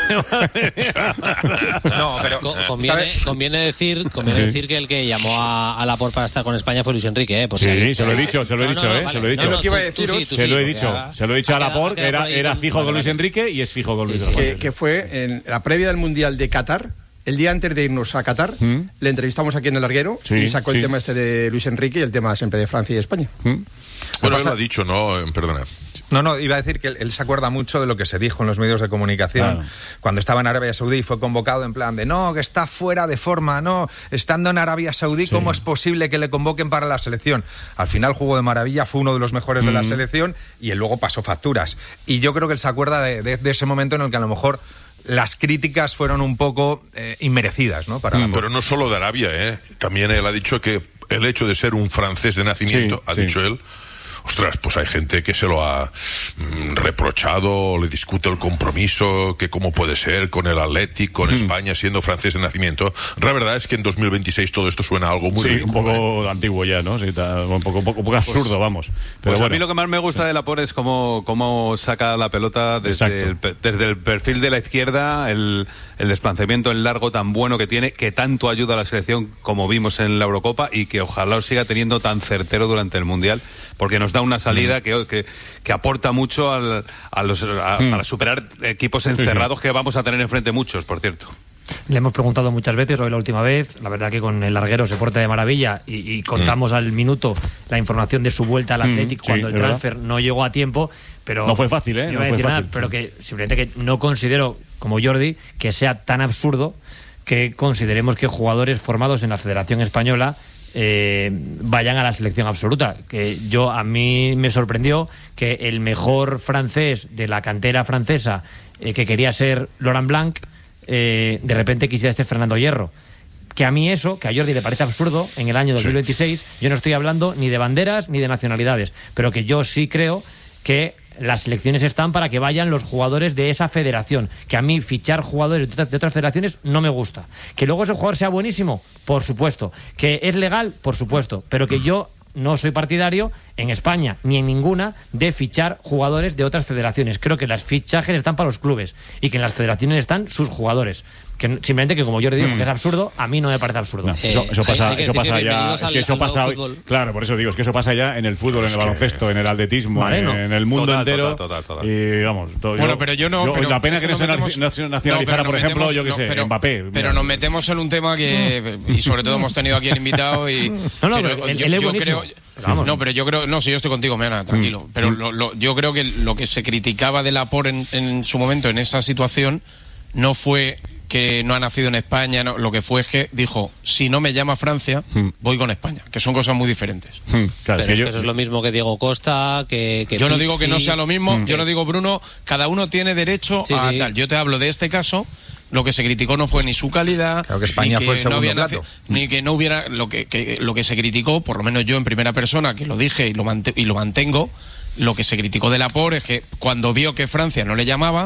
Speaker 20: No, pero
Speaker 24: Co- Conviene,
Speaker 20: ¿sabes?
Speaker 24: conviene decir, conviene
Speaker 2: Sí.
Speaker 24: decir que el que llamó a, a Laporte para estar con España fue Luis Enrique, ¿eh? Por si
Speaker 2: Sí,
Speaker 24: alguien-
Speaker 2: se lo he dicho, se lo he
Speaker 24: No,
Speaker 2: dicho,
Speaker 24: no, no,
Speaker 2: ¿eh?
Speaker 24: vale.
Speaker 2: Se lo he
Speaker 24: No,
Speaker 2: dicho.
Speaker 24: no,
Speaker 23: Lo que iba a
Speaker 24: tú- tú
Speaker 23: deciros-
Speaker 24: sí, tú
Speaker 2: Se
Speaker 24: sí,
Speaker 2: lo he
Speaker 24: porque
Speaker 2: dicho,
Speaker 24: ha-
Speaker 2: se lo he dicho a
Speaker 24: ha quedado- ha
Speaker 2: Laporte,
Speaker 24: quedado
Speaker 2: era,
Speaker 24: por ahí
Speaker 2: era
Speaker 24: con-
Speaker 2: fijo con
Speaker 24: vale,
Speaker 2: Luis
Speaker 24: vale.
Speaker 2: Enrique y es fijo con Luis
Speaker 24: Sí,
Speaker 2: de la
Speaker 23: que,
Speaker 2: Fuente.
Speaker 23: que fue en la previa del Mundial de Qatar, el día antes de irnos a Qatar,
Speaker 2: ¿Mm?
Speaker 23: le entrevistamos aquí en el larguero
Speaker 2: Sí,
Speaker 23: y sacó
Speaker 2: sí.
Speaker 23: el tema este de Luis Enrique y el tema siempre de Francia y España.
Speaker 2: ¿Mm?
Speaker 21: Bueno, él
Speaker 20: pasa-
Speaker 21: lo ha dicho, ¿no? Eh, Perdona.
Speaker 20: No, no, iba a decir que él, él se acuerda mucho de lo que se dijo en los medios de comunicación
Speaker 2: Claro.
Speaker 20: cuando estaba en Arabia Saudí y fue convocado en plan de no, que está fuera de forma, no, estando en Arabia Saudí,
Speaker 2: Sí.
Speaker 20: ¿cómo es posible que le convoquen para la selección? Al final jugó de maravilla, fue uno de los mejores de la
Speaker 2: Mm.
Speaker 20: selección y él luego pasó facturas. Y yo creo que él se acuerda de, de- de ese momento en el que a lo mejor las críticas fueron un poco eh, inmerecidas, ¿no? Para la-
Speaker 21: Pero no solo de Arabia, ¿eh? También él ha dicho que el hecho de ser un francés de nacimiento,
Speaker 2: Sí,
Speaker 21: ha
Speaker 2: sí.
Speaker 21: dicho él, ostras, pues hay gente que se lo ha mm, reprochado, le discute el compromiso, que cómo puede ser con el Atlético, con
Speaker 2: Hmm.
Speaker 21: España, siendo francés de nacimiento. La verdad es que en dos mil veintiséis todo esto suena a algo muy
Speaker 2: Sí,
Speaker 21: ridículo,
Speaker 2: un poco
Speaker 21: ¿eh?
Speaker 2: antiguo ya, ¿no? Sí, está un poco, un poco, un poco absurdo, vamos. Pero
Speaker 25: Pues
Speaker 2: bueno.
Speaker 25: a mí lo que más me gusta de Laporte es cómo, cómo saca la pelota desde
Speaker 2: Exacto.
Speaker 25: el, pe- desde el perfil de la izquierda, el, el desplazamiento en largo tan bueno que tiene, que tanto ayuda a la selección como vimos en la Eurocopa y que ojalá lo siga teniendo tan certero durante el Mundial, porque nos da una salida que, que, que aporta mucho al, a los, a-
Speaker 2: Mm.
Speaker 25: para superar equipos encerrados que vamos a tener enfrente muchos, por cierto.
Speaker 26: Le hemos preguntado muchas veces, hoy la última vez, la verdad que con el larguero se porta de maravilla y, y contamos al minuto la información de su vuelta al
Speaker 2: Mm,
Speaker 26: Athletic
Speaker 2: sí,
Speaker 26: cuando el
Speaker 2: es verdad.
Speaker 26: transfer no llegó a tiempo, pero
Speaker 2: No fue fácil, ¿eh?
Speaker 26: no
Speaker 2: No
Speaker 26: iba a
Speaker 2: fue
Speaker 26: decir nada,
Speaker 2: fácil.
Speaker 26: pero que simplemente que no considero, como Jordi, que sea tan absurdo que consideremos que jugadores formados en la Federación Española eh, vayan a la selección absoluta. Que yo a mí me sorprendió que el mejor francés de la cantera francesa eh, que quería ser Laurent Blanc eh, de repente quisiera este Fernando Hierro. Que a mí eso, que a Jordi le parece absurdo, en el año dos mil veintiséis, yo no estoy hablando ni de banderas ni de nacionalidades, pero que yo sí creo que las selecciones están para que vayan los jugadores de esa federación. Que a mí fichar jugadores de otras, de otras federaciones no me gusta. Que luego ese jugador sea buenísimo, por supuesto. Que es legal, por supuesto. Pero que yo no soy partidario en España ni en ninguna de fichar jugadores de otras federaciones. Creo que las fichajes están para los clubes y que en las federaciones están sus jugadores. Que simplemente que como yo le digo
Speaker 2: Mm.
Speaker 26: que es absurdo, a mí no me parece absurdo.
Speaker 2: No, eso, eso pasa, eso pasa ya. Es
Speaker 26: al-
Speaker 2: que eso
Speaker 26: al
Speaker 2: pasa
Speaker 26: nuevo
Speaker 2: hoy.
Speaker 26: fútbol.
Speaker 2: Claro, por eso digo, es que eso pasa ya en el fútbol, en el baloncesto, en el atletismo,
Speaker 26: Vale,
Speaker 2: en,
Speaker 26: ¿no?
Speaker 2: en el mundo
Speaker 25: Total,
Speaker 2: entero.
Speaker 25: total, total, total.
Speaker 2: Y vamos, todo-
Speaker 22: Bueno, pero yo no. pero
Speaker 2: la pena
Speaker 22: es
Speaker 2: que no se
Speaker 22: nos
Speaker 2: naci-
Speaker 22: metemos-
Speaker 2: naci-
Speaker 22: no,
Speaker 2: nacionalizara,
Speaker 22: pero
Speaker 2: por
Speaker 22: nos
Speaker 2: ejemplo,
Speaker 22: metemos-
Speaker 2: yo qué
Speaker 22: no,
Speaker 2: sé,
Speaker 22: pero-
Speaker 2: Mbappé. mira.
Speaker 22: Pero nos metemos en un tema que. Y sobre todo hemos tenido aquí el invitado y.
Speaker 26: No, no, pero él-
Speaker 22: yo,
Speaker 26: él es
Speaker 22: yo
Speaker 26: buenísimo.
Speaker 22: creo.
Speaker 26: Pero vamos.
Speaker 22: No, pero yo creo. No, sí, yo estoy contigo, Meana, tranquilo.
Speaker 2: Mm.
Speaker 22: Pero lo- lo- yo creo que lo que se criticaba de Laporte en, en su momento, en esa situación, no fue que no ha nacido en España, no, lo que fue es que dijo, si no me llama Francia, voy con España, que son cosas muy diferentes.
Speaker 2: Hmm, claro,
Speaker 24: Pero
Speaker 2: es que
Speaker 24: es
Speaker 2: yo-
Speaker 24: que eso es lo mismo que Diego Costa, que, que
Speaker 22: Yo no digo que no
Speaker 24: Pizzi.
Speaker 22: sea lo mismo,
Speaker 2: Mm.
Speaker 22: yo no digo, Bruno, cada uno tiene derecho
Speaker 24: Sí,
Speaker 22: a
Speaker 24: sí.
Speaker 22: tal. Yo te hablo de este caso, lo que se criticó no fue ni su calidad,
Speaker 20: Creo que España
Speaker 22: ni
Speaker 20: fue el
Speaker 22: no
Speaker 20: segundo
Speaker 22: había
Speaker 20: plato.
Speaker 22: nacido- ni que no hubiera, lo que, que- lo que se criticó, por lo menos yo en primera persona, que lo dije y lo, mante- y lo mantengo, lo que se criticó de Laporte es que cuando vio que Francia no le llamaba,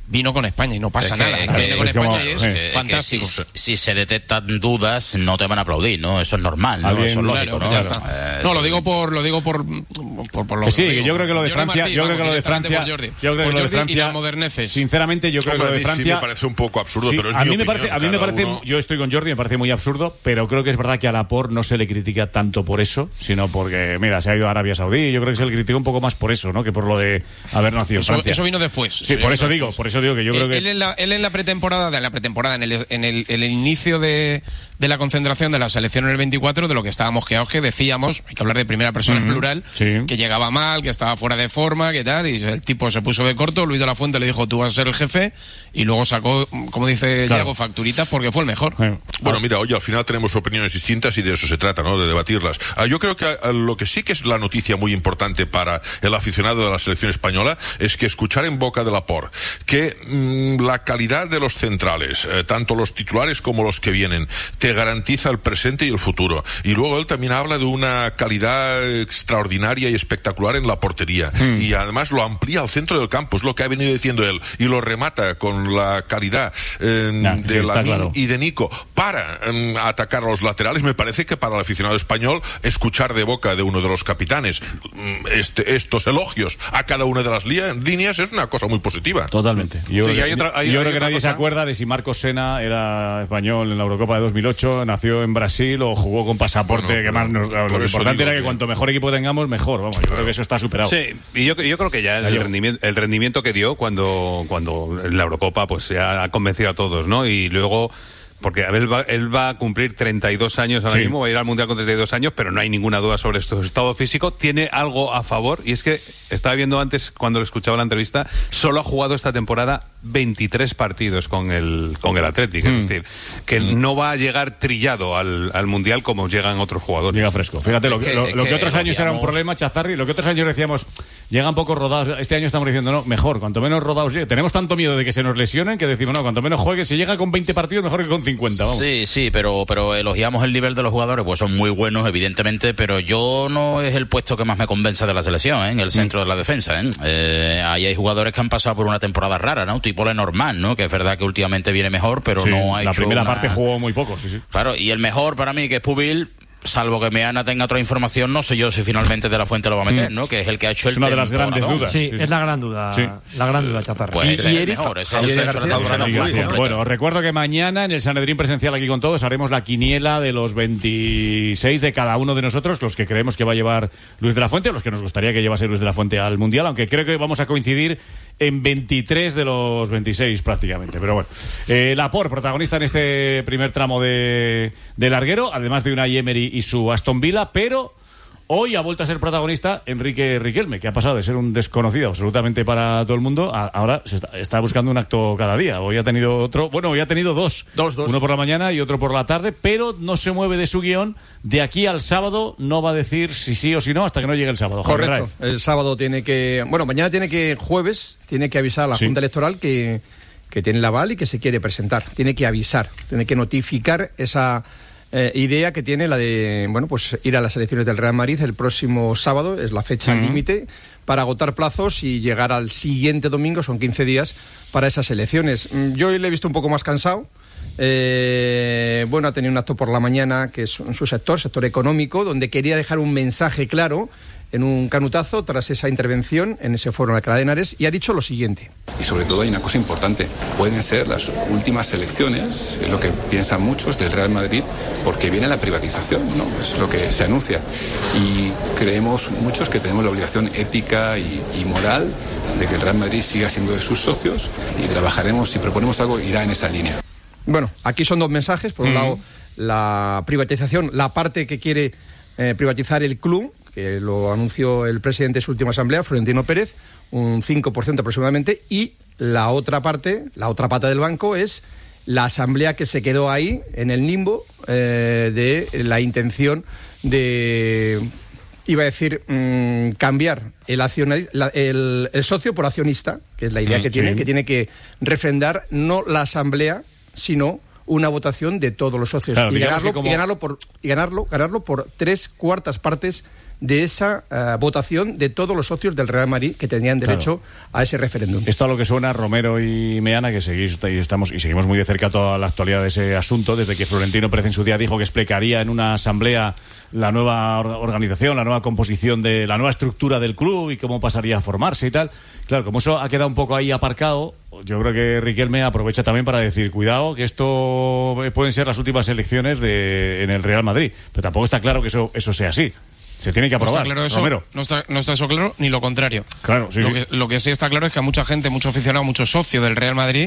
Speaker 22: vino con España y no pasa
Speaker 1: es que,
Speaker 22: nada.
Speaker 1: Es que,
Speaker 22: viene con
Speaker 1: es
Speaker 22: España
Speaker 1: como,
Speaker 22: y es
Speaker 1: que,
Speaker 22: fantástico.
Speaker 1: que si, si se detectan dudas, no te van a aplaudir, ¿no? Eso es normal, ¿no?
Speaker 2: Alguien,
Speaker 1: Eso es lógico,
Speaker 22: claro,
Speaker 1: ¿no?
Speaker 22: ya está.
Speaker 1: Eh,
Speaker 22: no,
Speaker 1: sí.
Speaker 22: lo digo por lo digo por por, por lo
Speaker 2: que sí,
Speaker 22: digo.
Speaker 2: que yo creo que lo de
Speaker 22: Jordi
Speaker 2: Francia,
Speaker 22: Martí,
Speaker 2: yo creo
Speaker 22: vamos,
Speaker 2: que lo de Francia,
Speaker 22: por Jordi.
Speaker 2: yo creo que
Speaker 22: Por
Speaker 2: lo de
Speaker 22: Jordi y
Speaker 2: Francia,
Speaker 22: las moderneces.
Speaker 2: sinceramente, yo creo
Speaker 21: Hombre,
Speaker 2: que lo de
Speaker 21: a mí sí
Speaker 2: Francia
Speaker 21: me parece un poco absurdo,
Speaker 2: sí,
Speaker 21: pero es
Speaker 2: a
Speaker 21: mi
Speaker 2: mí me
Speaker 21: opinión,
Speaker 2: parece, a mí me
Speaker 21: cada
Speaker 2: parece,
Speaker 21: uno...
Speaker 2: yo estoy con Jordi, me parece muy absurdo, pero creo que es verdad que a Laporte no se le critica tanto por eso, sino porque, mira, se ha ido a Arabia Saudí, yo creo que se le critica un poco más por eso, ¿no? Que por lo de haber nacido en
Speaker 22: Eso,
Speaker 2: Francia.
Speaker 22: eso vino después.
Speaker 2: Sí, por eso digo, por eso digo que yo creo
Speaker 22: él,
Speaker 2: que
Speaker 22: él en la, él en la pretemporada, de la pretemporada, en el, en el, en el inicio de, de la concentración de la selección en el veinticuatro, de lo que estábamos quedados, que decíamos, hay que hablar de primera persona en
Speaker 2: Mm-hmm.
Speaker 22: plural,
Speaker 2: Sí.
Speaker 22: que llegaba mal, que estaba fuera de forma, que tal, y el tipo se puso de corto, Luis de la Fuente le dijo, tú vas a ser el jefe, y luego sacó, como dice
Speaker 21: Claro.
Speaker 22: Diego, facturitas porque fue el mejor.
Speaker 21: Bueno, mira, oye, al final tenemos opiniones distintas y de eso se trata, ¿no? De debatirlas. Ah, yo creo que ah, lo que sí que es la noticia muy importante para el aficionado de la selección española es que escuchar en boca de Laporte que mmm, la calidad de los centrales, eh, tanto los titulares como los que vienen, te garantiza el presente y el futuro. Y luego él también habla de una calidad extraordinaria y espectacular en la portería. Mm. Y además lo amplía al centro del campo, es lo que ha venido diciendo él. Y lo remata con la calidad eh, nah, de sí, Lamine claro. y de Nico para eh, atacar a los laterales. Me parece que para el aficionado español escuchar de boca de uno de los capitanes este, estos elogios a cada una de las líneas es una cosa muy positiva.
Speaker 2: Totalmente. Yo,
Speaker 25: sí,
Speaker 2: creo,
Speaker 25: hay
Speaker 2: que,
Speaker 25: otra, hay,
Speaker 2: yo
Speaker 25: hay
Speaker 2: creo que nadie
Speaker 25: cosa.
Speaker 2: se acuerda de si Marcos Sena era español en la Eurocopa de dos mil ocho, nació en Brasil o jugó con pasaporte. Bueno, que más nos, lo importante era que, que cuanto mejor equipo tengamos, mejor. Vamos, yo claro. creo que eso está superado.
Speaker 25: Sí, y yo, yo creo que ya el rendimiento, el rendimiento que dio cuando, cuando en la Eurocopa pues ya ha convencido a todos, ¿no? Y luego... Porque él va, él va a cumplir treinta y dos años ahora sí. mismo, va a ir al Mundial con treinta y dos años, pero no hay ninguna duda sobre su estado físico. Tiene algo a favor, y es que estaba viendo antes, cuando le escuchaba la entrevista, solo ha jugado esta temporada veintitrés partidos con el, con el Athletic. Mm. Es decir, que mm. no va a llegar trillado al, al Mundial como llegan otros jugadores.
Speaker 2: Llega fresco. Fíjate, lo, es que, lo, lo que, que otros años era un problema, Chazarri, lo que otros años decíamos, llegan pocos rodados. Este año estamos diciendo, no, mejor, cuanto menos rodados llegue. Tenemos tanto miedo de que se nos lesionen que decimos, no, cuanto menos juegue, si llega con veinte partidos, mejor que con cincuenta. Vamos.
Speaker 1: Sí, sí, pero, pero elogiamos el nivel de los jugadores, pues son muy buenos, evidentemente, pero yo no es el puesto que más me convence de la selección, ¿eh? En el centro mm. de la defensa. ¿eh? Eh, ahí hay jugadores que han pasado por una temporada rara, ¿no? Tipo Lenormand, ¿no? Que es verdad que últimamente viene mejor, pero
Speaker 2: sí,
Speaker 1: no ha
Speaker 2: la
Speaker 1: hecho
Speaker 2: primera
Speaker 1: una...
Speaker 2: parte jugó muy poco, sí, sí.
Speaker 1: Claro, y el mejor para mí, que es Pubil, salvo que Meana tenga otra información, no sé yo si finalmente De la Fuente lo va a meter, mm. ¿no? Que es el que ha hecho
Speaker 2: es
Speaker 1: el
Speaker 2: una de las grandes dudas.
Speaker 26: Sí, sí, es la gran duda, sí. la gran duda, Chazarra.
Speaker 1: Pues
Speaker 26: y,
Speaker 1: y
Speaker 26: y
Speaker 1: el mejor, ese es el centro de la
Speaker 2: temporada. Bueno, os recuerdo que mañana en el Sanedrín presencial aquí con todos haremos la quiniela de los veintiséis de cada uno de nosotros, los que creemos que va a llevar Luis de la Fuente, los que nos gustaría que llevase Luis de la Fuente al Mundial, aunque creo que vamos a coincidir en veintitrés de los veintiséis prácticamente, pero bueno. Eh, Laporte, protagonista en este primer tramo de, de larguero, además de Unai Emery y su Aston Villa, pero hoy ha vuelto a ser protagonista Enrique Riquelme, que ha pasado de ser un desconocido absolutamente para todo el mundo a, ahora se está, está buscando un acto cada día. Hoy ha tenido otro, bueno, hoy ha tenido dos,
Speaker 23: dos, dos.
Speaker 2: uno por la mañana y otro por la tarde, pero no se mueve de su guión. De aquí al sábado no va a decir si sí o si no hasta que no llegue el sábado.
Speaker 23: Correcto, el sábado tiene que, bueno, mañana tiene que, jueves, tiene que avisar a la sí. Junta Electoral que, que tiene el aval y que se quiere presentar. Tiene que avisar, tiene que notificar esa... Eh, idea que tiene la de, bueno, pues ir a las elecciones del Real Madrid el próximo sábado, es la fecha uh-huh. límite para agotar plazos y llegar al siguiente domingo, son quince días para esas elecciones. Yo hoy le he visto un poco más cansado, eh, bueno, ha tenido un acto por la mañana que es en su sector, sector económico, donde quería dejar un mensaje claro en un canutazo tras esa intervención en ese foro en Alcalá de Henares y ha dicho lo siguiente.
Speaker 3: Y sobre todo hay una cosa importante, pueden ser las últimas elecciones, es lo que piensan muchos del Real Madrid, porque viene la privatización, ¿no? Es lo que se anuncia. Y creemos muchos que tenemos la obligación ética y, y moral de que el Real Madrid siga siendo de sus socios y trabajaremos, si proponemos algo, irá en esa línea.
Speaker 23: Bueno, aquí son dos mensajes. Por un uh-huh. lado, la privatización, la parte que quiere eh, privatizar el club, que lo anunció el presidente de su última asamblea, Florentino Pérez, un cinco por ciento aproximadamente, y la otra parte, la otra pata del banco es la asamblea que se quedó ahí, en el limbo, eh, de la intención de, iba a decir, mmm, cambiar el, accionar, la, el, el socio por accionista, que es la idea mm, que tiene, sí. que tiene que refrendar no la asamblea, sino una votación de todos los socios, claro, y, ganarlo, como... y ganarlo por y ganarlo ganarlo por tres cuartas partes de esa uh, votación de todos los socios del Real Madrid que tenían derecho claro. a ese referéndum.
Speaker 2: Esto a lo que suena, Romero y Meana, que seguís y estamos y seguimos muy de cerca toda la actualidad de ese asunto, desde que Florentino Pérez en su día dijo que explicaría en una asamblea la nueva organización, la nueva composición de la nueva estructura del club y cómo pasaría a formarse y tal. Claro, como eso ha quedado un poco ahí aparcado, yo creo que Riquelme aprovecha también para decir, cuidado, que esto pueden ser las últimas elecciones de, en el Real Madrid. Pero tampoco está claro que eso, eso sea así. Se tiene que aprobar.
Speaker 22: No está claro eso,
Speaker 2: Romero.
Speaker 22: No está, no está eso claro, ni lo contrario.
Speaker 2: Claro, sí,
Speaker 22: lo,
Speaker 2: sí.
Speaker 22: Que, lo que sí está claro es que a mucha gente, mucho aficionado, mucho socio del Real Madrid,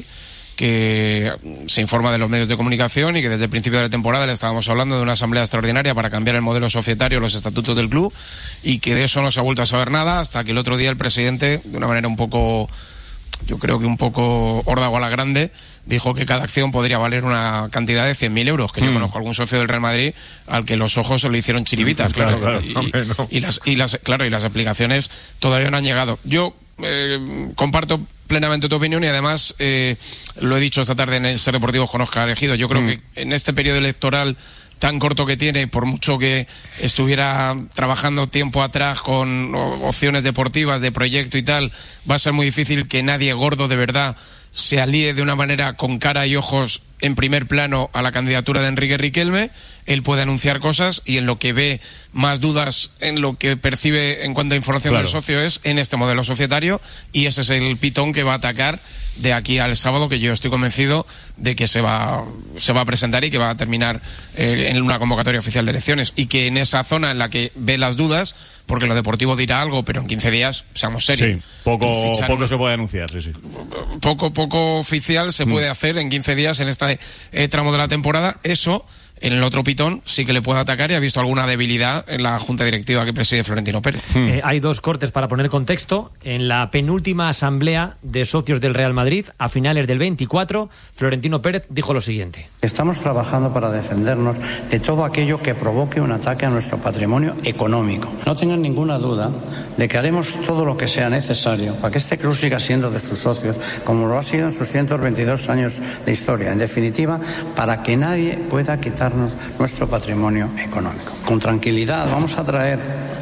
Speaker 22: que se informa de los medios de comunicación y que desde el principio de la temporada le estábamos hablando de una asamblea extraordinaria para cambiar el modelo societario, los estatutos del club, y que de eso no se ha vuelto a saber nada hasta que el otro día el presidente, de una manera un poco, yo creo que un poco órdago a la grande, dijo que cada acción podría valer una cantidad de cien mil euros, que mm. yo conozco a algún socio del Real Madrid al que los ojos se le hicieron chiribitas, claro, claro, claro. Y, hombre, no. y, las, y las claro y las explicaciones todavía no han llegado. Yo eh, comparto plenamente tu opinión y además eh, lo he dicho esta tarde en el Ser Deportivos con Óscar Ejido. Yo creo mm. que en este periodo electoral tan corto que tiene, por mucho que estuviera trabajando tiempo atrás con opciones deportivas de proyecto y tal, va a ser muy difícil que nadie gordo de verdad se alíe de una manera con cara y ojos en primer plano a la candidatura de Enrique Riquelme. Él puede anunciar cosas y en lo que ve más dudas, en lo que percibe en cuanto a información claro. del socio es en este modelo societario, y ese es el pitón que va a atacar de aquí al sábado, que yo estoy convencido de que se va se va a presentar y que va a terminar eh, en una convocatoria oficial de elecciones, y que en esa zona en la que ve las dudas, porque lo deportivo dirá algo, pero en quince días, seamos serios.
Speaker 2: Sí, poco, fichar, poco se puede anunciar, sí, sí.
Speaker 22: Poco, poco oficial se mm. puede hacer en quince días en este eh, tramo de la temporada. Eso, en el otro pitón, sí que le puede atacar, y ha visto alguna debilidad en la junta directiva que preside Florentino Pérez.
Speaker 26: Mm. Eh, hay dos cortes para poner contexto. En la penúltima asamblea de socios del Real Madrid, a finales del veinticuatro, Florentino Pérez dijo lo siguiente.
Speaker 4: Estamos trabajando para defendernos de todo aquello que provoque un ataque a nuestro patrimonio económico. No tengan ninguna duda de que haremos todo lo que sea necesario para que este club siga siendo de sus socios, como lo ha sido en sus ciento veintidós años de historia. En definitiva, para que nadie pueda quitar nuestro patrimonio económico. Con tranquilidad vamos a traer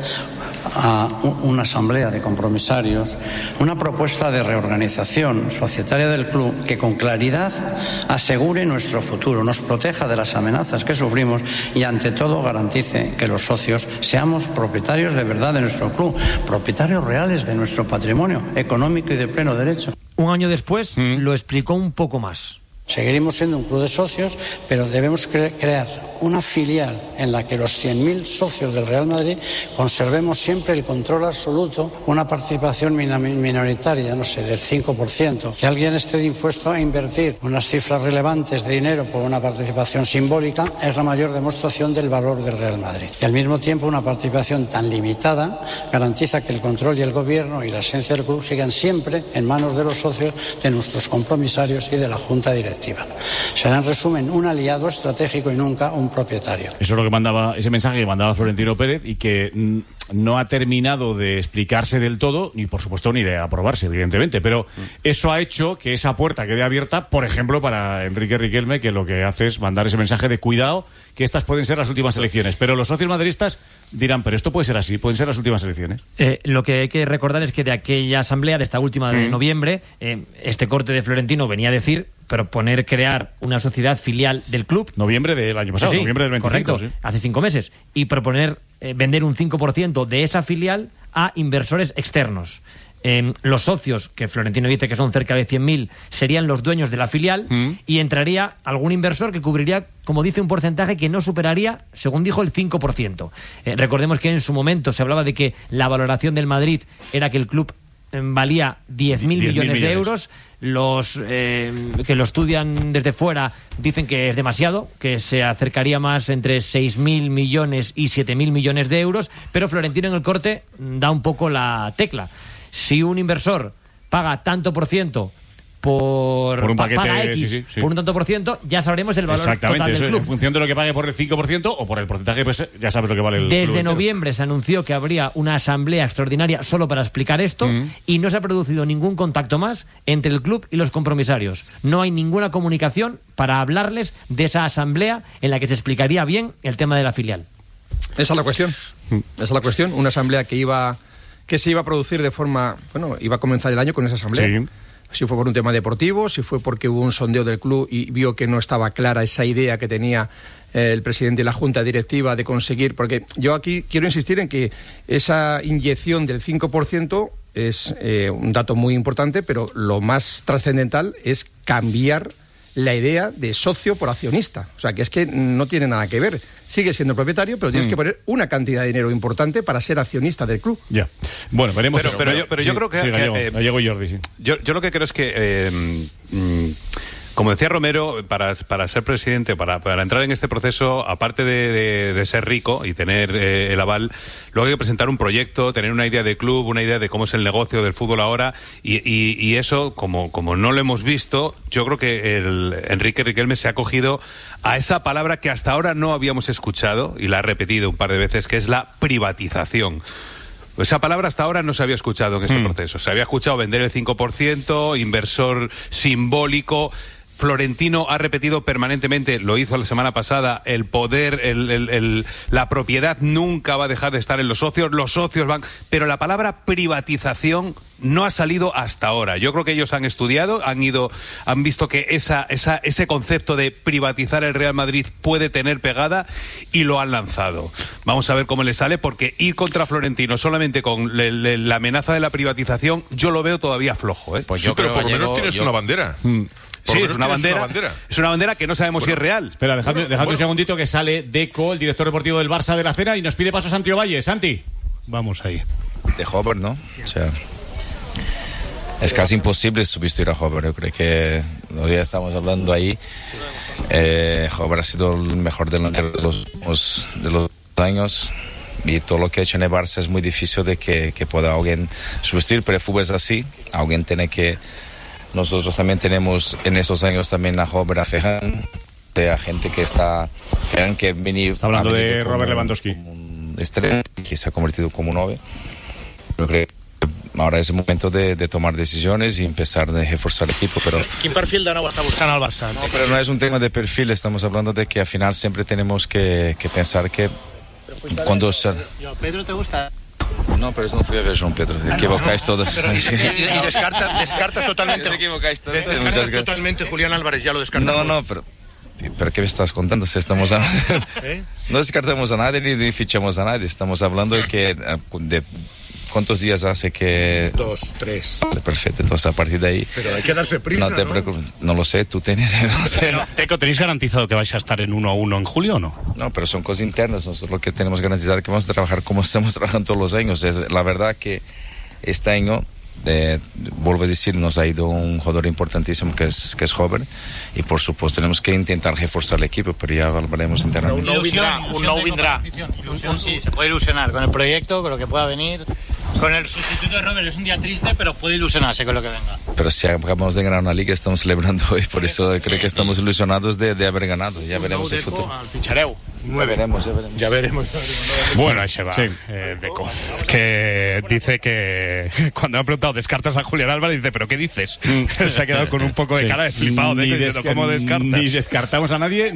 Speaker 4: a una asamblea de compromisarios una propuesta de reorganización societaria del club que con claridad asegure nuestro futuro, nos proteja de las amenazas que sufrimos y ante todo garantice que los socios seamos propietarios de verdad de nuestro club, propietarios reales de nuestro patrimonio económico y de pleno derecho.
Speaker 26: Un año después mm. lo explicó un poco más.
Speaker 4: Seguiremos siendo un club de socios, pero debemos cre- crear una filial en la que los cien mil socios del Real Madrid conservemos siempre el control absoluto, una participación min- minoritaria, no sé, del cinco por ciento, que alguien esté dispuesto a invertir unas cifras relevantes de dinero por una participación simbólica, es la mayor demostración del valor del Real Madrid. Y al mismo tiempo una participación tan limitada garantiza que el control y el gobierno y la esencia del club sigan siempre en manos de los socios, de nuestros compromisarios y de la Junta Directiva. Será, en resumen, un aliado estratégico y nunca un propietario.
Speaker 2: Eso es lo que mandaba, ese mensaje que mandaba Florentino Pérez, y que mm, no ha terminado de explicarse del todo, ni por supuesto ni de aprobarse, evidentemente, pero mm. eso ha hecho que esa puerta quede abierta, por ejemplo, para Enrique Riquelme, que lo que hace es mandar ese mensaje de cuidado, que estas pueden ser las últimas elecciones. Pero los socios madridistas dirán, pero esto puede ser así, pueden ser las últimas elecciones.
Speaker 26: Eh, lo que hay que recordar es que de aquella asamblea, de esta última de mm. noviembre, eh, este corte de Florentino venía a decir proponer crear una sociedad filial del club.
Speaker 2: Noviembre del año pasado, sí, noviembre del veinticinco.
Speaker 26: Correcto,
Speaker 2: sí.
Speaker 26: Hace cinco meses. Y proponer eh, vender un cinco por ciento de esa filial a inversores externos. Eh, los socios, que Florentino dice que son cerca de cien mil, serían los dueños de la filial mm. y entraría algún inversor que cubriría, como dice, un porcentaje que no superaría, según dijo, el cinco por ciento. Eh, recordemos que en su momento se hablaba de que la valoración del Madrid era que el club eh, valía diez mil millones de euros. Los eh, que lo estudian desde fuera dicen que es demasiado, que se acercaría más entre seis mil millones y siete mil millones de euros, pero Florentino en el corte da un poco la tecla. Si un inversor paga tanto por ciento por,
Speaker 2: por un paquete,
Speaker 26: paga X,
Speaker 2: sí, sí, sí.
Speaker 26: por un tanto por ciento, ya sabremos el valor total del club.
Speaker 2: En función de lo que pague por el cinco por ciento o por el porcentaje, pues ya sabes lo que vale el
Speaker 26: Desde
Speaker 2: club
Speaker 26: noviembre
Speaker 2: entero.
Speaker 26: Se anunció que habría una asamblea extraordinaria solo para explicar esto mm. y no se ha producido ningún contacto más entre el club y los compromisarios. No hay ninguna comunicación para hablarles de esa asamblea en la que se explicaría bien el tema de la filial.
Speaker 23: Esa es la cuestión. Esa es la cuestión. Una asamblea que iba que se iba a producir de forma... Bueno, iba a comenzar el año con esa asamblea. Sí. Si fue por un tema deportivo, si fue porque hubo un sondeo del club y vio que no estaba clara esa idea que tenía eh, el presidente y la junta directiva de conseguir... Porque yo aquí quiero insistir en que esa inyección del cinco por ciento es eh, un dato muy importante, pero lo más trascendental es cambiar la idea de socio por accionista. O sea, que es que no tiene nada que ver. Sigue siendo propietario, pero tienes mm. que poner una cantidad de dinero importante para ser accionista del club.
Speaker 2: Ya. Bueno, veremos
Speaker 25: pero,
Speaker 2: eso.
Speaker 25: Pero, pero yo, pero
Speaker 2: sí,
Speaker 25: yo creo que...
Speaker 2: Sí, Gallego,
Speaker 25: eh,
Speaker 2: Gallego y Jordi, sí.
Speaker 25: Yo, yo lo que creo es que... Eh, mm, como decía Romero, para, para ser presidente, para, para entrar en este proceso, aparte de, de, de ser rico y tener eh, el aval, luego hay que presentar un proyecto, tener una idea de club, una idea de cómo es el negocio del fútbol ahora, y, y, y eso, como, como no lo hemos visto, yo creo que el Enrique Riquelme se ha cogido a esa palabra que hasta ahora no habíamos escuchado, y la ha repetido un par de veces, que es la privatización. Esa palabra hasta ahora no se había escuchado en este mm. proceso. Se había escuchado vender el cinco por ciento, inversor simbólico. Florentino ha repetido permanentemente, lo hizo la semana pasada, el poder, el, el, el, la propiedad nunca va a dejar de estar en los socios, los socios van... Pero la palabra privatización no ha salido hasta ahora. Yo creo que ellos han estudiado, han ido, han visto que esa, esa, ese concepto de privatizar el Real Madrid puede tener pegada y lo han lanzado. Vamos a ver cómo le sale, porque ir contra Florentino solamente con le, le, la amenaza de la privatización, yo lo veo todavía flojo, ¿eh?
Speaker 21: Pues yo sí, pero por lo menos tienes yo... una bandera.
Speaker 2: Mm.
Speaker 25: Sí, es una bandera, una bandera. Es una bandera que no sabemos bueno, si es real.
Speaker 2: Espera, dejadme, bueno, dejadme bueno. un segundito que sale Deco, el director deportivo del Barça de la Cena, y nos pide paso Santi Ovalle. Santi.
Speaker 6: Vamos ahí.
Speaker 7: De Hover, ¿no? O sea, es casi imposible sustituir a Hover. Yo creo que hoy ya estamos hablando ahí. Eh, Hover ha sido el mejor delantero de los, de los años. Y todo lo que ha hecho en el Barça es muy difícil de que, que pueda alguien sustituir, pero el fútbol es así. Alguien tiene que... Nosotros también tenemos en esos años también a Robert, a Ferran, a gente que está... Ferran que vení,
Speaker 2: está hablando de Robert Lewandowski.
Speaker 7: Como un estrella, que se ha convertido como un nueve. Yo creo que ahora es el momento de, de tomar decisiones y empezar a reforzar el equipo, pero...
Speaker 6: ¿Qué perfil de nuevo está buscando al Barça?
Speaker 7: No, pero no es un tema de perfil, estamos hablando de que al final siempre tenemos que, que pensar que cuando...
Speaker 6: ¿Pedro te gusta?
Speaker 7: No, pero eso no fui a ver, Joan Pedro. Ah, equivocáis no. todos.
Speaker 6: Pero, y, y, y descartas, descartas totalmente.
Speaker 7: equivocáis todos.
Speaker 6: Descartas totalmente Julián Álvarez, ya lo descartamos.
Speaker 7: No, no, pero. ¿Pero qué me estás contando? Si estamos a... ¿Eh? No descartamos a nadie ni, ni fichamos a nadie. Estamos hablando de que. De, ¿Cuántos días hace que...?
Speaker 6: Dos, tres.
Speaker 7: Perfecto, entonces a partir de ahí...
Speaker 6: Pero hay que darse prisa,
Speaker 7: No te preocupes, ¿no? no lo sé, tú tienes... No sé.
Speaker 6: Pero, Deco, ¿tenéis garantizado que vais a estar en uno a uno en julio o no?
Speaker 7: No, pero son cosas internas. Nosotros lo que tenemos garantizado es que vamos a trabajar como estamos trabajando todos los años. Es la verdad que este año... Eh, vuelvo a decir, nos ha ido un jugador importantísimo que es, que es joven, y por supuesto tenemos que intentar reforzar el equipo, pero ya hablaremos internamente.
Speaker 6: Un no vendrá, un no vendrá.
Speaker 8: Ilusión, sí, se puede ilusionar con el proyecto, con lo que pueda venir. Con el sustituto de Robert es un día triste, pero puede ilusionarse con lo que venga.
Speaker 7: Pero si acabamos de ganar una liga, estamos celebrando hoy, por, por eso, eso creo que estamos ilusionados de, de haber ganado. Ya veremos el futuro.
Speaker 6: Al fichareu.
Speaker 7: Ya veremos, ya veremos.
Speaker 6: Ya veremos.
Speaker 25: Bueno, ahí se va, sí. eh, Deco. Que dice que cuando me han preguntado, ¿descartas a Julián Álvarez? Dice, ¿pero qué dices? Se ha quedado con un poco de sí. cara de flipado.
Speaker 2: Ni,
Speaker 25: de
Speaker 2: desca
Speaker 25: ¿cómo descartas?
Speaker 2: Ni descartamos a nadie,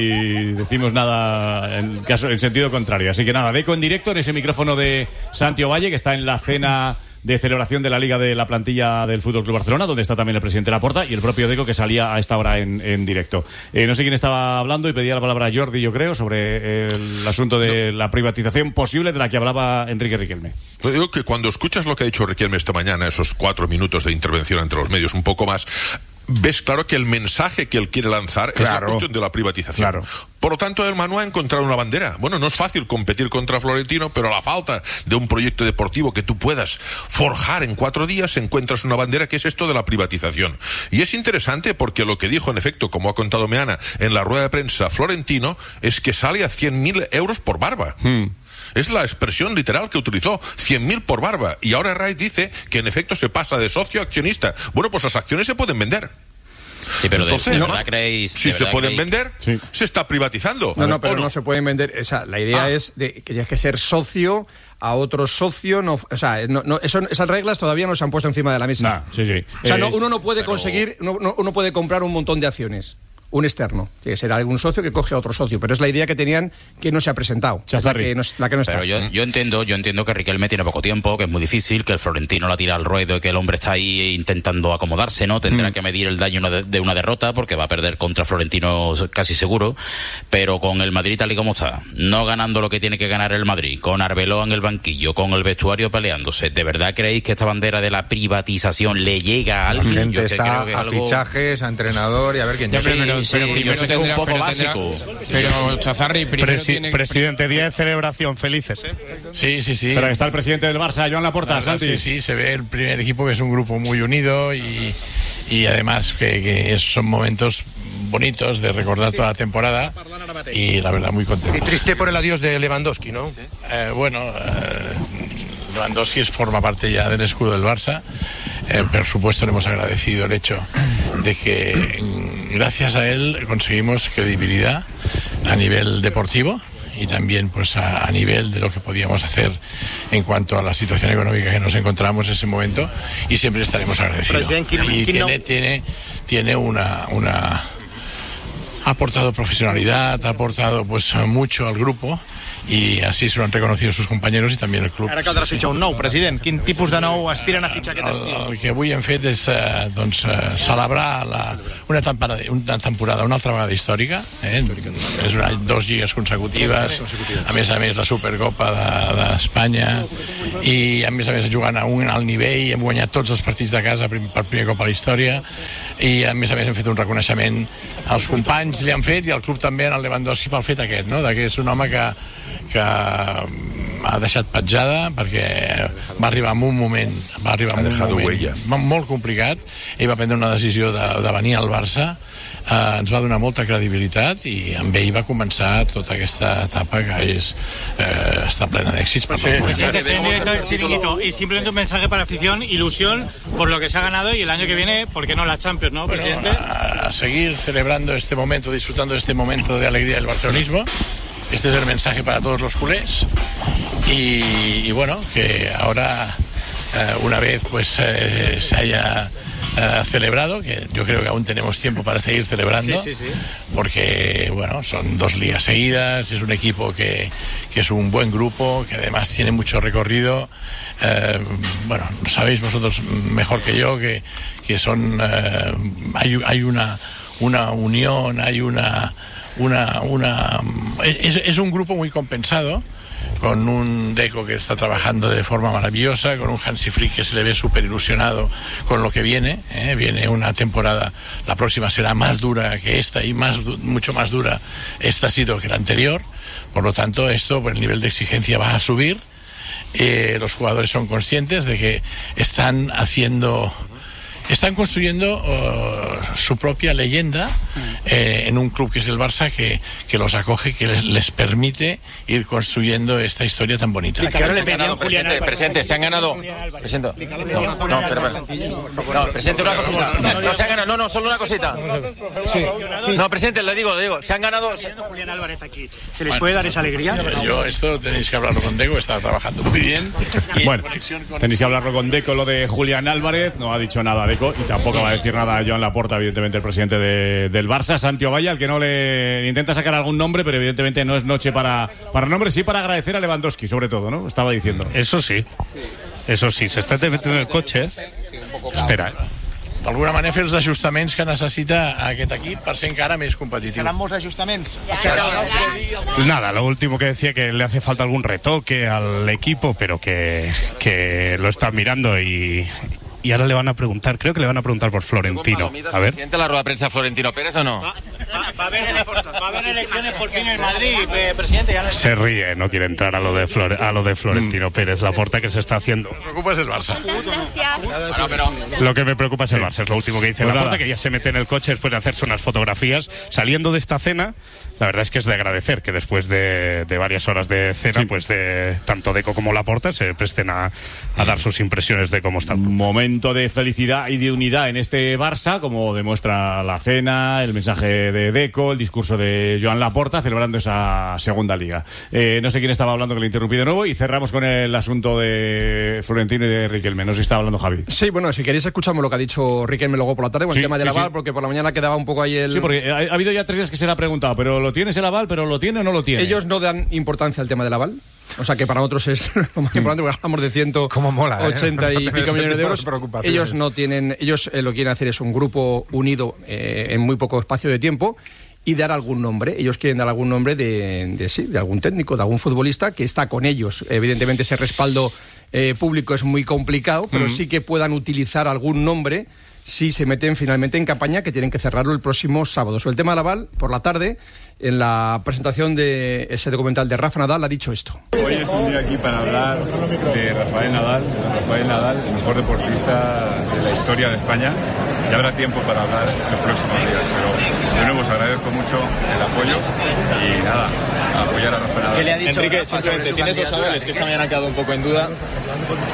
Speaker 2: ni decimos nada en, caso, en sentido contrario. Así que nada, Deco en directo en ese micrófono de Santi Ovalle, que está en la cena de celebración de la Liga de la plantilla del Fútbol Club Barcelona, donde está también el presidente Laporta y el propio Deco, que salía a esta hora en, en directo. Eh, no sé quién estaba hablando y pedía la palabra a Jordi, yo creo, sobre el asunto de no. la privatización posible de la que hablaba Enrique Riquelme.
Speaker 21: Yo digo que cuando escuchas lo que ha dicho Riquelme esta mañana, esos cuatro minutos de intervención entre los medios, un poco más, ves claro que el mensaje que él quiere lanzar claro. es la cuestión de la privatización. Claro. Por lo tanto, el Manu ha encontrado una bandera. Bueno, no es fácil competir contra Florentino, pero a la falta de un proyecto deportivo que tú puedas forjar en cuatro días, encuentras una bandera que es esto de la privatización. Y es interesante porque lo que dijo, en efecto, como ha contado Meana, en la rueda de prensa Florentino, es que sale a cien mil euros por barba. Hmm. Es la expresión literal que utilizó, cien mil por barba. Y ahora Raiz dice que en efecto se pasa de socio a accionista. Bueno, pues las acciones se pueden vender.
Speaker 1: Sí, pero
Speaker 21: entonces,
Speaker 1: de,
Speaker 21: ¿no?
Speaker 1: ¿verdad creéis,
Speaker 21: si se pueden
Speaker 1: creéis?
Speaker 21: vender, sí. se está privatizando.
Speaker 23: No, no, pero
Speaker 21: no?
Speaker 23: no se pueden vender. Esa, la idea ah. es de que tienes que ser socio a otro socio. No, o sea, no, no, eso, esas reglas todavía no se han puesto encima de la mesa.
Speaker 2: Nah, sí, sí.
Speaker 23: O sea,
Speaker 2: eh,
Speaker 23: no, uno no puede
Speaker 2: pero...
Speaker 23: conseguir, no, no, uno puede comprar un montón de acciones. un externo. Tiene que ser algún socio que coge a otro socio, pero es la idea que tenían que no se ha presentado. Es la que no, la que no está.
Speaker 1: Pero yo, yo entiendo, yo entiendo que Riquelme tiene poco tiempo, que es muy difícil, que el Florentino la tira al ruedo y que el hombre está ahí intentando acomodarse, ¿no? Tendrá mm. que medir el daño de una derrota porque va a perder contra Florentino casi seguro, pero con el Madrid tal y como está, no ganando lo que tiene que ganar el Madrid, con Arbeloa en el banquillo, con el vestuario peleándose, ¿de verdad creéis que esta bandera de la privatización le llega a alguien?
Speaker 20: La gente
Speaker 1: yo
Speaker 20: está
Speaker 1: creo que
Speaker 20: a
Speaker 1: algo...
Speaker 20: fichajes, a entrenador y a ver quién llega.
Speaker 1: Sí, pero,
Speaker 22: sí,
Speaker 1: pero
Speaker 22: yo sé que es un poco
Speaker 1: pero
Speaker 22: básico.
Speaker 1: Tendrá,
Speaker 22: pero Chazarri, primero
Speaker 6: Presi
Speaker 22: tiene...
Speaker 6: Presidente, día de celebración, felices, ¿eh?
Speaker 2: Sí, sí, sí. Pero está el presidente del Barça, Joan Laporta, Santi.
Speaker 5: Sí, sí, se ve el primer equipo que es un grupo muy unido y, y además que, que son momentos bonitos de recordar toda la temporada y la verdad muy contento.
Speaker 6: Y triste por el adiós de Lewandowski, ¿no?
Speaker 5: Eh, bueno, eh, Lewandowski forma parte ya del escudo del Barça. Eh, por supuesto le hemos agradecido el hecho de que gracias a él conseguimos credibilidad a nivel deportivo y también pues a, a nivel de lo que podíamos hacer en cuanto a la situación económica que nos encontramos en ese momento, y siempre estaremos agradecidos. Y tiene, tiene, tiene una, una ha aportado profesionalidad, ha aportado pues mucho al grupo, i així s'ho han reconocido sus compañeros i també el club.
Speaker 6: Ara caldrà fitxar un nou, president. Quin tipus de nou aspiren a fitxar aquest estiu?
Speaker 5: El, el que avui hem fet és eh, doncs, eh, celebrar la, una, temporada, una temporada una altra vegada històrica. Eh? És una, dos lligues consecutives, a més a més la Supercopa d'Espanya, de, i a més a més jugant a un alt nivell, hem guanyat tots els partits de casa per, per primer cop a la història, i a més a més hem fet un reconeixement als companys, li han fet, i al club també, en el Lewandowski, pel fet aquest, no? De que és un home que que ha deixat petjada perquè va arribar en un moment va arribar en un moment huella. molt complicat, ell va prendre una decisió de, de venir al Barça, eh, ens va donar molta credibilitat i amb ell va començar tota aquesta etapa que és, eh, està plena d'éxits.
Speaker 8: Presidente, soy un director del Chiringuito y simplemente un mensaje para afición, ilusión por lo que se ha ganado y el año que viene, ¿por qué no la Champions, no, presidente?
Speaker 5: Bueno, a, a seguir celebrando este momento, disfrutando de este momento de alegría del barcelonismo. Este es el mensaje para todos los culés y, y bueno, que ahora eh, una vez pues eh, se haya eh, celebrado, que yo creo que aún tenemos tiempo para seguir celebrando, sí, sí, sí. Porque bueno, son dos ligas seguidas, es un equipo que, que es un buen grupo, que además tiene mucho recorrido. Eh, bueno, sabéis vosotros mejor que yo que, que son eh, hay, hay una, una unión, hay una Una, una, es, es un grupo muy compensado, con un Deco que está trabajando de forma maravillosa, con un Hansi Flick que se le ve súper ilusionado con lo que viene, ¿eh? Viene una temporada, la próxima será más dura que esta y más, mucho más dura esta ha sido que la anterior, por lo tanto esto, pues, el nivel de exigencia va a subir, eh, los jugadores son conscientes de que están haciendo... Están construyendo uh, su propia leyenda eh, en un club que es el Barça, que, que los acoge, que les, les permite ir construyendo esta historia tan bonita.
Speaker 9: ¿Qué ahora le pedían, presidente, presidente, se han ganado... Presidente, no, no, espera, espera. No, presidente, una cosita. No, se han ganado, no, no, solo una cosita. Sí. No, presidente, le digo, le digo, se han ganado...
Speaker 8: Julián Álvarez aquí. ¿Se les puede dar esa alegría?
Speaker 5: Yo esto tenéis que hablarlo con Deco, está trabajando muy bien.
Speaker 2: Bueno, tenéis que hablarlo con Deco, lo de Julián Álvarez, no ha dicho nada Deco. Y tampoco va a decir nada a Joan Laporta, evidentemente el presidente de, del Barça, Santi Ovalla, al que no le intenta sacar algún nombre, pero evidentemente no es noche para, para nombres, sí para agradecer a Lewandowski, sobre todo, ¿no? Estaba diciendo.
Speaker 6: Eso sí, eso sí, se está metiendo en el coche. Espera.
Speaker 5: D'alguna manera fer els ajustaments que necessita aquest equip per ser encara més competitiu.
Speaker 6: ¿Serán molts ajustaments? Pues nada, lo último que decía, que le hace falta algún retoque al equipo, pero que, que lo están mirando y... Y ahora le van a preguntar, creo que le van a preguntar por Florentino. A ver.
Speaker 9: ¿Presidente la rueda de prensa Florentino Pérez o no?
Speaker 8: Va, va, va, a, haber, va a haber elecciones por fin en Madrid, eh, presidente. Ya no...
Speaker 6: Se ríe, no quiere entrar a lo de, Flore, a lo de Florentino mm. Pérez, Laporta, que se está haciendo.
Speaker 5: Lo que me preocupa es el Barça.
Speaker 6: Gracias. Bueno, pero... Lo que me preocupa es el Barça, es lo último que dice pues Laporta, nada. Que ya se mete en el coche después de hacerse unas fotografías. Saliendo de esta cena, la verdad es que es de agradecer que después de, de varias horas de cena, sí. pues de tanto Deco como Laporta se presten a, a dar sus impresiones de cómo está el club.
Speaker 2: Momento punto de felicidad y de unidad en este Barça, como demuestra la cena, el mensaje de Deco, el discurso de Joan Laporta celebrando esa segunda liga. Eh, no sé quién estaba hablando, que le interrumpí de nuevo, y cerramos con el asunto de Florentino y de Riquelme. No sé si estaba hablando Javi.
Speaker 23: Sí, bueno, si queréis escuchamos lo que ha dicho Riquelme luego por la tarde con
Speaker 2: sí,
Speaker 23: el tema del
Speaker 2: sí,
Speaker 23: aval,
Speaker 2: sí.
Speaker 23: porque por la mañana quedaba un poco ahí el...
Speaker 2: Sí, porque ha, ha habido ya tres días que se le ha preguntado, pero ¿lo tienes el aval? ¿Pero lo tiene o no lo tiene?
Speaker 23: Ellos no dan importancia al tema del aval. O sea que para nosotros es lo más importante, porque hablamos de ciento ochenta y pico millones de euros. Ellos no tienen, ellos eh, lo que quieren hacer es un grupo unido eh, en muy poco espacio de tiempo y dar algún nombre. Ellos quieren dar algún nombre de, de sí, de algún técnico, de algún futbolista que está con ellos. Evidentemente ese respaldo eh, público es muy complicado, pero mm. sí que puedan utilizar algún nombre si se meten finalmente en campaña, que tienen que cerrarlo el próximo sábado. Sobre el tema de Laval, por la tarde, en la presentación de ese documental de Rafa Nadal, ha dicho esto.
Speaker 10: Hoy es un día aquí para hablar de Rafael Nadal, Rafael Nadal, el mejor deportista de la historia de España. Ya habrá tiempo para hablar en los próximos días, pero de nuevo os agradezco mucho el apoyo y nada, a apoyar a Rafael Nadal.
Speaker 11: ¿Qué le ha dicho Enrique, simplemente tienes dos avales que esta mañana ha quedado un poco en duda?